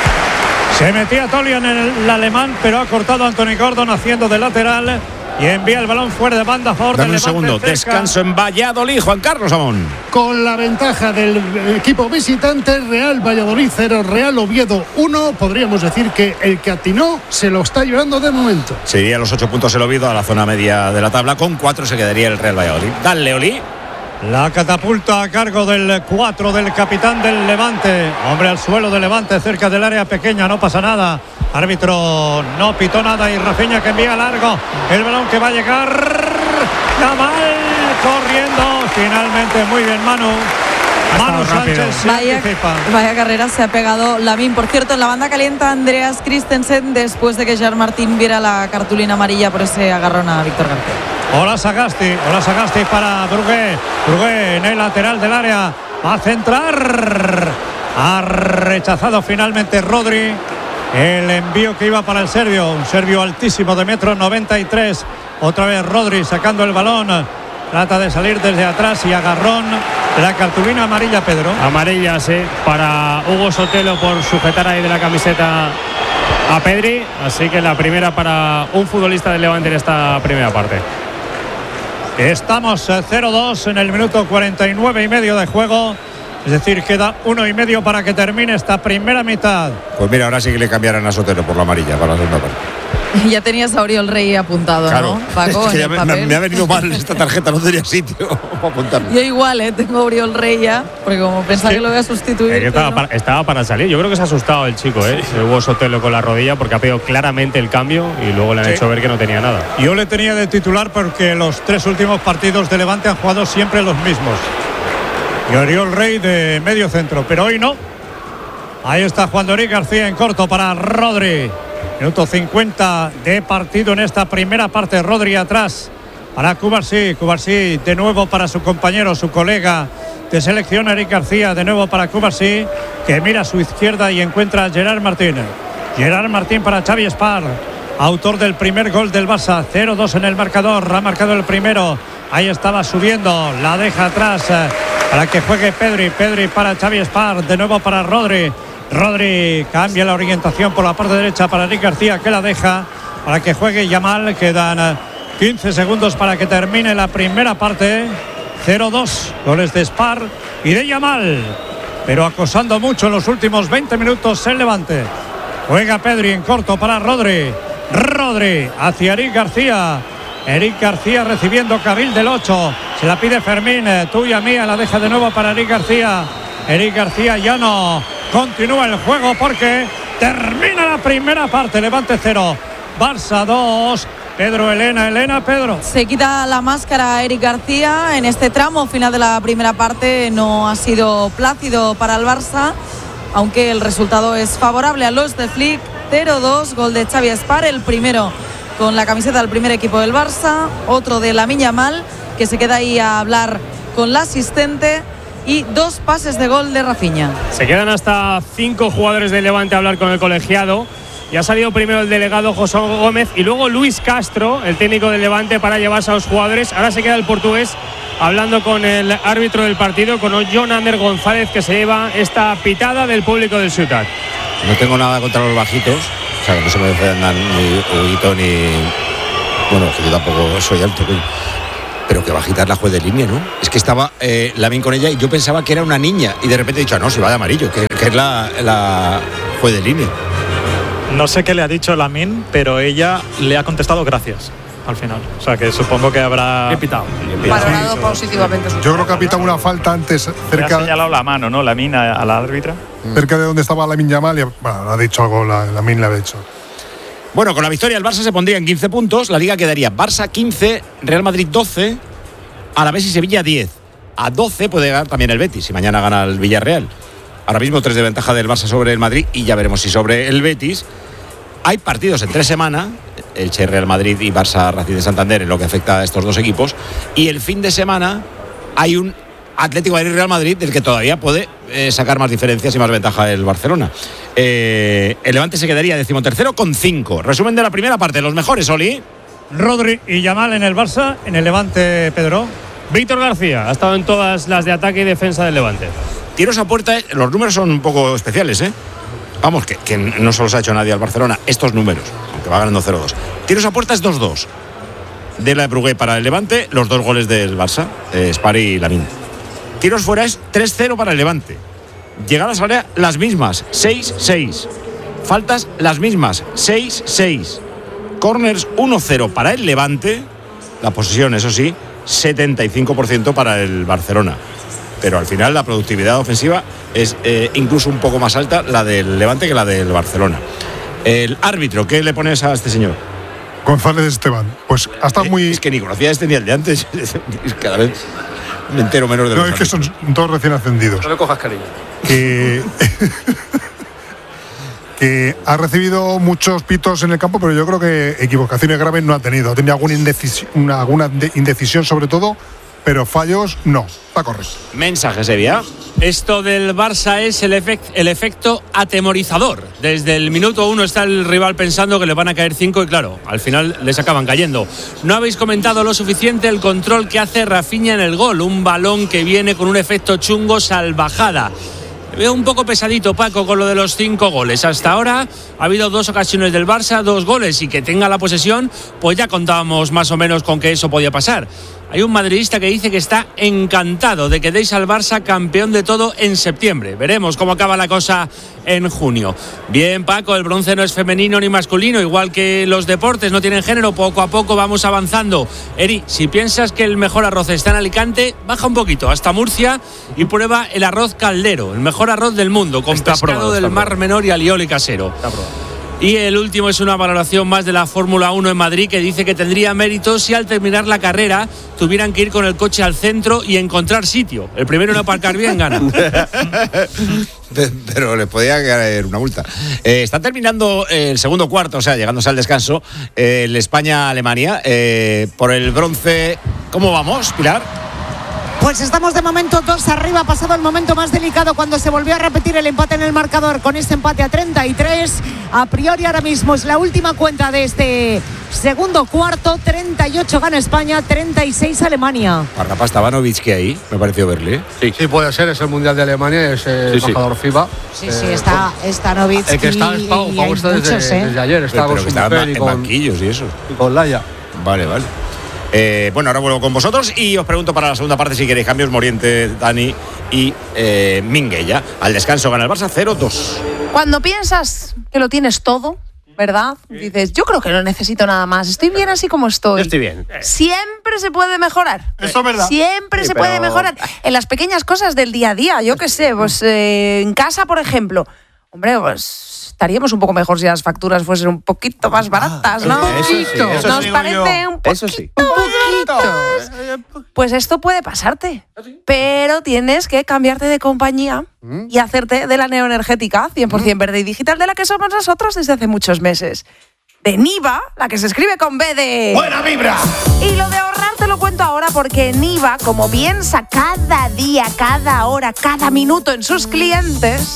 Se metía Tolian en el, el alemán, pero ha cortado Anthony Gordon haciendo de lateral y envía el balón fuera de banda a favor del Levante. Un segundo, cerca. Descanso en Valladolid, Juan Carlos Amón. Con la ventaja del equipo visitante, Real Valladolid cero, Real Oviedo uno. Podríamos decir que el que atinó se lo está llevando de momento. Sería los ocho puntos el Oviedo a la zona media de la tabla. Con cuatro se quedaría el Real Valladolid. Dale, Oli. La catapulta a cargo del cuatro del capitán del Levante. Hombre al suelo de Levante, cerca del área pequeña, no pasa nada. Árbitro no pitó nada y Rafinha que envía largo. El balón que va a llegar. Yamal corriendo. Finalmente, muy bien, Manu. Manu Sánchez se vaya, anticipa. Vaya carrera se ha pegado Lamin. Por cierto, en la banda calienta Andreas Christensen después de que Gerard Martín viera la cartulina amarilla por ese agarrón a Víctor García. Hola Sagasti, hola Sagasti para Brugué. Brugué en el lateral del área. Va a centrar. Ha rechazado finalmente Rodri el envío que iba para el serbio. Un serbio altísimo de metro noventa y tres. Otra vez Rodri sacando el balón. Trata de salir desde atrás y agarrón. La cartulina amarilla, Pedro. Amarilla, sí, para Hugo Sotelo por sujetar ahí de la camiseta a Pedri. Así que la primera para un futbolista del Levante en esta primera parte. Estamos cero dos en el minuto cuarenta y nueve y medio de juego. Es decir, queda uno y medio para que termine esta primera mitad. Pues mira, ahora sí que le cambiarán a Sotelo por la amarilla para la segunda parte. Ya tenías a Oriol Rey apuntado, claro, ¿no? Paco, es que ya me, me, me ha venido mal esta tarjeta, no tenía sitio para apuntarlo. Yo igual, ¿eh? Tengo a Oriol Rey ya, porque como pensaba sí. que lo voy a sustituir. Eh, estaba, no. para, estaba para salir. Yo creo que se ha asustado el chico, ¿eh? Sí. Hugo Sotelo con la rodilla porque ha pedido claramente el cambio y luego le han sí. hecho ver que no tenía nada. Yo le tenía de titular porque los tres últimos partidos de Levante han jugado siempre los mismos. Y Oriol Rey de medio centro, pero hoy no. Ahí está Juan Doric García en corto para Rodri. Minuto cincuenta de partido en esta primera parte. Rodri atrás para Cubarsí. Cubarsí de nuevo para su compañero, su colega de selección, Eric García. De nuevo para Cubarsí, que mira a su izquierda y encuentra a Gerard Martín. Gerard Martín para Xavi Espar, autor del primer gol del Barça. cero dos en el marcador. Ha marcado el primero. Ahí estaba subiendo. La deja atrás para que juegue Pedri. Pedri para Xavi Espar. De nuevo para Rodri. Rodri cambia la orientación por la parte derecha para Eric García, que la deja para que juegue Yamal. Quedan quince segundos para que termine la primera parte. cero dos, goles de Spar y de Yamal, pero acosando mucho en los últimos veinte minutos el Levante. Juega Pedri en corto para Rodri. Rodri hacia Eric García. Eric García recibiendo carril del ocho. Se la pide Fermín, tuya mía, la deja de nuevo para Eric García. Eric García ya no. Continúa el juego porque termina la primera parte. Levante cero, Barça dos. Pedro, Elena, Elena, Pedro. Se quita la máscara Eric García. En este tramo final de la primera parte no ha sido plácido para el Barça, aunque el resultado es favorable a los de Flick. cero dos, gol de Xavi Espar, el primero con la camiseta del primer equipo del Barça, otro de Lamine Yamal, que se queda ahí a hablar con la asistente, y dos pases de gol de Rafinha. Se quedan hasta cinco jugadores del Levante a hablar con el colegiado. Y ha salido primero el delegado José Gómez y luego Luis Castro, el técnico del Levante, para llevarse a los jugadores. Ahora se queda el portugués hablando con el árbitro del partido, con Jon Ander González, que se lleva esta pitada del público del Ciutat. No tengo nada contra los bajitos, o sea, que no se me defendan ni Huguito ni... Bueno, que yo tampoco soy alto, pero que bajita es la juez de línea, ¿no? Es que estaba eh, Lamine con ella y yo pensaba que era una niña y de repente he dicho, ah, no, se va de amarillo, que, que es la, la juez de línea. No sé qué le ha dicho Lamine, pero ella le ha contestado gracias al final. O sea que supongo que habrá pitado. Valorado positivamente. Yo creo que ha pitado una falta antes cerca. Le ha señalado la mano, ¿no? Lamine a, a la árbitra. Cerca de donde estaba Lamine Yamal y bueno, ha dicho algo, la, Lamine le ha dicho. Bueno, con la victoria el Barça se pondría en quince puntos. La Liga quedaría Barça quince, Real Madrid doce, Alavés y Sevilla diez. A doce puede llegar también el Betis si mañana gana el Villarreal. Ahora mismo tres de ventaja del Barça sobre el Madrid y ya veremos si sobre el Betis. Hay partidos en tres semanas, Elche, Real Madrid y Barça Racing de Santander, en lo que afecta a estos dos equipos. Y el fin de semana hay un Atlético de Madrid Real Madrid del que todavía puede eh, sacar más diferencias y más ventaja el Barcelona. Eh, el Levante se quedaría decimotercero con cinco. Resumen de la primera parte, los mejores, Oli. Rodri y Yamal en el Barça, en el Levante, Pedro. Víctor García ha estado en todas las de ataque y defensa del Levante. Tiros a puerta, los números son un poco especiales, ¿eh? Vamos, que, que no se los ha hecho nadie al Barcelona, estos números, aunque va ganando cero dos. Tiros a puerta es dos dos. De la Brugué para el Levante, los dos goles del Barça, eh, Spari y Lamine. Tiros fuera es tres cero para el Levante. Llegadas al área, las mismas, seis seis. Faltas, las mismas, seis seis. Corners, uno cero para el Levante. La posesión, eso sí, setenta y cinco por ciento para el Barcelona. Pero al final la productividad ofensiva es eh, incluso un poco más alta la del Levante que la del Barcelona. El árbitro, ¿qué le pones a este señor? González Esteban. Pues hasta eh, muy... Es que ni conocía este ni el de antes. Cada vez me entero menos de No, los es que son todos recién ascendidos. No le cojas cariño. Que... que ha recibido muchos pitos en el campo, pero yo creo que equivocaciones graves no ha tenido. Ha tenido alguna indecisión, una, alguna indecisión sobre todo, pero fallos no. Está correcto. Mensaje, Sevilla. Esto del Barça es el, efect, el efecto atemorizador. Desde el minuto uno está el rival pensando que le van a caer cinco y claro, al final les acaban cayendo. No habéis comentado lo suficiente el control que hace Rafinha en el gol. Un balón que viene con un efecto chungo salvajada. Veo un poco pesadito, Paco, con lo de los cinco goles. Hasta ahora ha habido dos ocasiones del Barça, dos goles, y que tenga la posesión, pues ya contábamos más o menos con que eso podía pasar. Hay un madridista que dice que está encantado de que deis al Barça campeón de todo en septiembre. Veremos cómo acaba la cosa en junio. Bien, Paco, el bronce no es femenino ni masculino, igual que los deportes no tienen género, poco a poco vamos avanzando. Eri, si piensas que el mejor arroz está en Alicante, baja un poquito hasta Murcia y prueba el arroz Caldero, el mejor arroz del mundo, con está pescado probado, del Mar Menor y alioli casero. Está probado. Y el último es una valoración más de la Fórmula uno en Madrid, que dice que tendría mérito si al terminar la carrera tuvieran que ir con el coche al centro y encontrar sitio. El primero en aparcar bien gana. Pero les podía caer una multa. Eh, está terminando el segundo cuarto, o sea, llegándose al descanso, eh, el España-Alemania. Eh, por el bronce, ¿cómo vamos, Pilar? Pues estamos de momento dos arriba, ha pasado el momento más delicado cuando se volvió a repetir el empate en el marcador con este empate a treinta y tres. A priori ahora mismo es la última cuenta de este segundo cuarto, treinta y ocho gana España, treinta y seis Alemania. Parrapa Stavanovic, que ahí me pareció verle. Sí. sí, puede ser, es el Mundial de Alemania, es el sí, embajador sí. FIBA. Sí, sí, eh, está Stavanovic. El que está en Pau, Pau está desde, muchos, ¿eh? desde ayer, está pero, con pero su mujer en y con banquillos y eso. Y con Laia. Vale, vale. Eh, bueno, ahora vuelvo con vosotros y os pregunto para la segunda parte si queréis cambios. Moriente, Dani y eh, Minguella. Al descanso gana el Barça cero dos. Cuando piensas que lo tienes todo, ¿verdad? Dices, yo creo que no necesito nada más, estoy bien así como estoy. Yo estoy bien. Siempre se puede mejorar. Eso es verdad. Siempre Sí, se pero- puede mejorar. En las pequeñas cosas del día a día, yo qué sé, pues eh, en casa, por ejemplo, hombre, pues estaríamos un poco mejor si las facturas fuesen un poquito más baratas, ¿no? Eso sí, eso Nos digo parece yo. un poquito, Eso sí. poquito. Pues esto puede pasarte, pero tienes que cambiarte de compañía y hacerte de la neoenergética cien por ciento verde y digital de la que somos nosotros desde hace muchos meses. De Niva, la que se escribe con B de... ¡Buena vibra! Y lo de ahorrar te lo cuento ahora porque Niva, como piensa cada día, cada hora, cada minuto en sus clientes,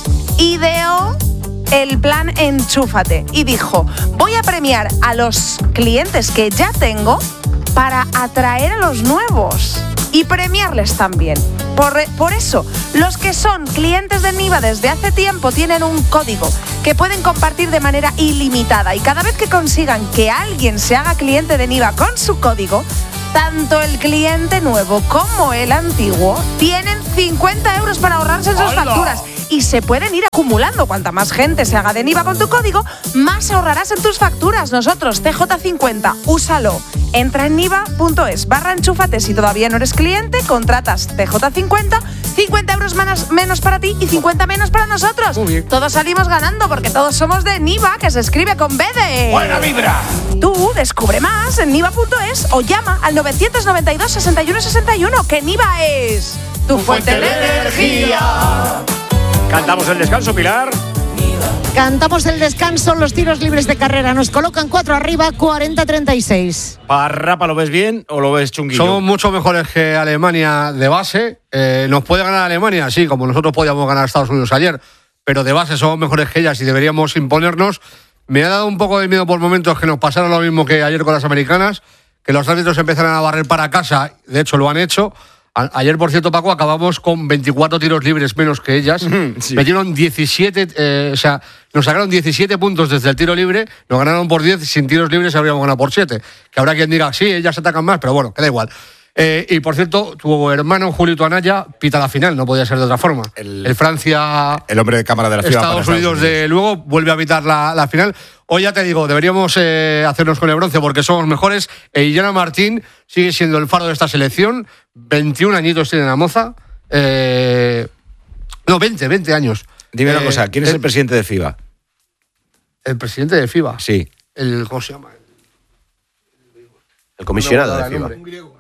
ideó el plan Enchúfate y dijo, voy a premiar a los clientes que ya tengo para atraer a los nuevos y premiarles también. Por, por eso, los que son clientes de Niva desde hace tiempo tienen un código que pueden compartir de manera ilimitada y cada vez que consigan que alguien se haga cliente de Niva con su código, tanto el cliente nuevo como el antiguo tienen cincuenta euros para ahorrarse en sus ¡Hala! facturas. Y se pueden ir acumulando. Cuanta más gente se haga de Niva con tu código, más ahorrarás en tus facturas. Nosotros, T J cincuenta, úsalo. Entra en niva.es barra enchúfate. Si todavía no eres cliente, contratas T J cincuenta, cincuenta euros menos, menos para ti y cincuenta menos para nosotros. Todos salimos ganando porque todos somos de Niva, que se escribe con B de... ¡Buena vibra! Tú descubre más en niva.es o llama al novecientos noventa y dos, sesenta y uno sesenta y uno, que Niva es tu fuente de energía. Cantamos el descanso, Pilar. Cantamos el descanso, los tiros libres de carrera. Nos colocan cuatro arriba, cuarenta a treinta y seis. Parrapa, ¿lo ves bien o lo ves chunguillo? Somos mucho mejores que Alemania de base. Eh, ¿Nos puede ganar Alemania? Sí, como nosotros podíamos ganar a Estados Unidos ayer. Pero de base somos mejores que ellas y deberíamos imponernos. Me ha dado un poco de miedo por momentos que nos pasara lo mismo que ayer con las americanas, que los árbitros empezaran a barrer para casa. De hecho, lo han hecho. A- Ayer, por cierto, Paco, acabamos con veinticuatro tiros libres menos que ellas. Sí. Metieron diecisiete, eh, o sea, nos sacaron diecisiete puntos desde el tiro libre, nos ganaron por diez, sin tiros libres habríamos ganado por siete. Que habrá quien diga, sí, ellas atacan más, pero bueno, que da igual. Eh, y por cierto, tu hermano Julito Anaya pita la final, no podía ser de otra forma. El, el Francia. El hombre de cámara de la FIBA para Estados Unidos, de luego vuelve a pitar la, la final. Hoy ya te digo, deberíamos eh, hacernos con el bronce porque somos mejores. E Illana Martín sigue siendo el faro de esta selección. veintiún añitos tiene la moza. Eh, no, veinte, veinte años. Dime una Eh, cosa, ¿quién es el, el presidente de FIBA? el presidente de FIBA? Sí. El, ¿Cómo se llama? El comisionado No, de FIBA.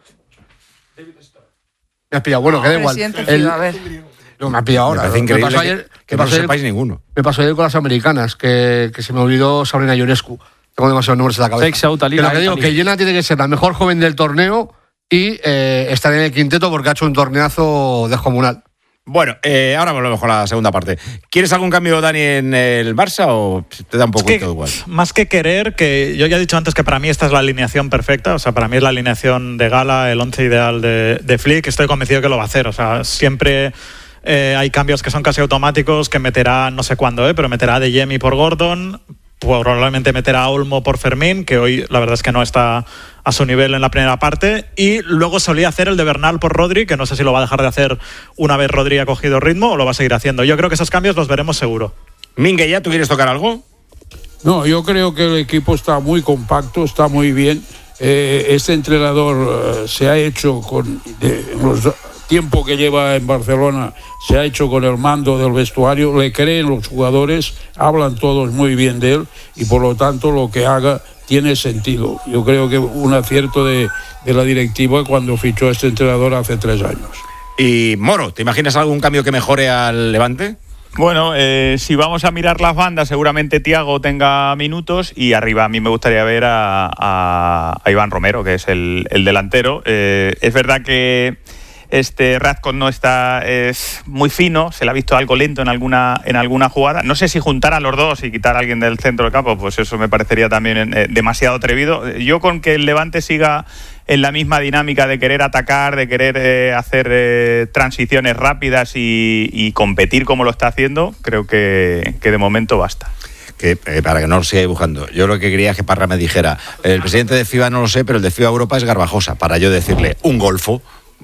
Me has pillado, bueno, que da igual. Presidente de El- FIBA, a ver. No, me ha pillado ahora. Me parece Me increíble pasó que- ayer, que me no pasó ayer- sepáis ninguno. Me pasó ayer con las americanas, que, que se me olvidó Sabrina Ionescu. Tengo demasiados nombres en la cabeza. Sexau, Talila, Pero lo que digo, Talila. que Jenna tiene que ser la mejor joven del torneo y eh, estar en el quinteto porque ha hecho un torneazo descomunal. Bueno, eh, ahora volvemos con la segunda parte. ¿Quieres algún cambio, Dani, en el Barça o te da un poco que- todo igual? Más que querer, que yo ya he dicho antes que para mí esta es la alineación perfecta, o sea, para mí es la alineación de gala, el once ideal de, de Flick, estoy convencido que lo va a hacer, o sea, siempre eh, hay cambios que son casi automáticos, que meterá, no sé cuándo, eh, pero meterá a De Jemi por Gordon, probablemente meterá a Olmo por Fermín, que hoy la verdad es que no está a su nivel en la primera parte, y luego solía hacer el de Bernal por Rodri, que no sé si lo va a dejar de hacer una vez Rodri ha cogido ritmo o lo va a seguir haciendo. Yo creo que esos cambios los veremos seguro. Mingue, ¿ya tú quieres tocar algo? No, yo creo que el equipo está muy compacto, está muy bien. Eh, este entrenador eh, se ha hecho con de, los tiempo que lleva en Barcelona, se ha hecho con el mando del vestuario, le creen los jugadores, hablan todos muy bien de él y por lo tanto lo que haga tiene sentido. Yo creo que un acierto de, de la directiva cuando fichó a este entrenador hace tres años. Y Moro, ¿te imaginas algún cambio que mejore al Levante? Bueno, eh, si vamos a mirar las bandas, seguramente Thiago tenga minutos y arriba a mí me gustaría ver a, a, a Iván Romero, que es el, el delantero. Eh, es verdad que este Radcott no está es muy fino, se le ha visto algo lento en alguna en alguna jugada. No sé si juntar a los dos y quitar a alguien del centro del campo, pues eso me parecería también eh, demasiado atrevido. Yo con que el Levante siga en la misma dinámica de querer atacar, de querer eh, hacer eh, transiciones rápidas y, y competir como lo está haciendo, creo que, que de momento basta. Que, eh, para que no lo siga dibujando. Yo lo que quería es que Parra me dijera, el presidente de FIBA no lo sé, pero el de FIBA Europa es Garbajosa, para yo decirle, un golfo.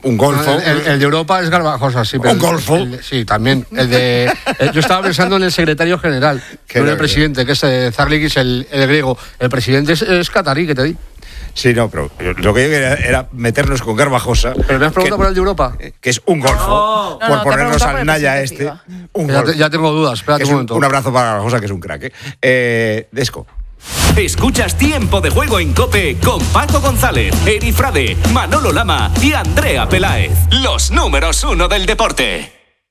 un golfo. El, el, el de Europa es Garbajosa, sí. Pero un golfo. El, el, sí, también. El de, el, yo estaba pensando en el secretario general, que no el presidente, que es eh, Zarlikis, el, el griego. El presidente es, es catarí, que te di. Sí, no, pero lo que yo quería era meternos con Garbajosa. Pero me has preguntado que, por el de Europa. Que es un golfo. No, por no, no, ponernos por al Naya este. Un ya, te, ya tengo dudas, espérate un momento. Un, un abrazo para Garbajosa, que es un crack. ¿eh? Eh, Desco. Escuchas Tiempo de Juego en COPE con Paco González, Eri Frade, Manolo Lama y Andrea Peláez. Los números uno del deporte.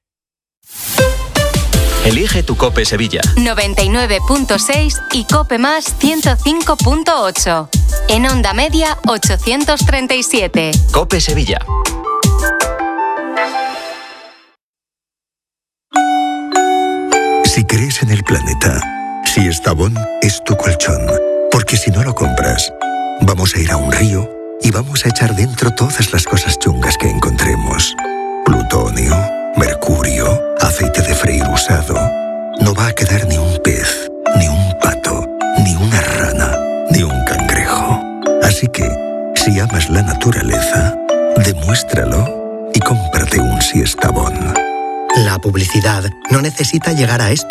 Elige tu COPE Sevilla. noventa y nueve punto seis y COPE más ciento cinco punto ocho. En onda media ochocientos treinta y siete. COPE Sevilla. Si crees en el planeta, si Estavón es tu colchón, porque si no lo compras, vamos a ir a un río y vamos a echar dentro todas las cosas chungas que encontremos. Plutonio, mercurio, aceite de freír usado. No va a quedar ni un pez, ni un pato, ni una rana, ni un cangrejo. Así que, si amas la naturaleza, demuéstralo y cómprate un Siestabón. La publicidad no necesita llegar a esto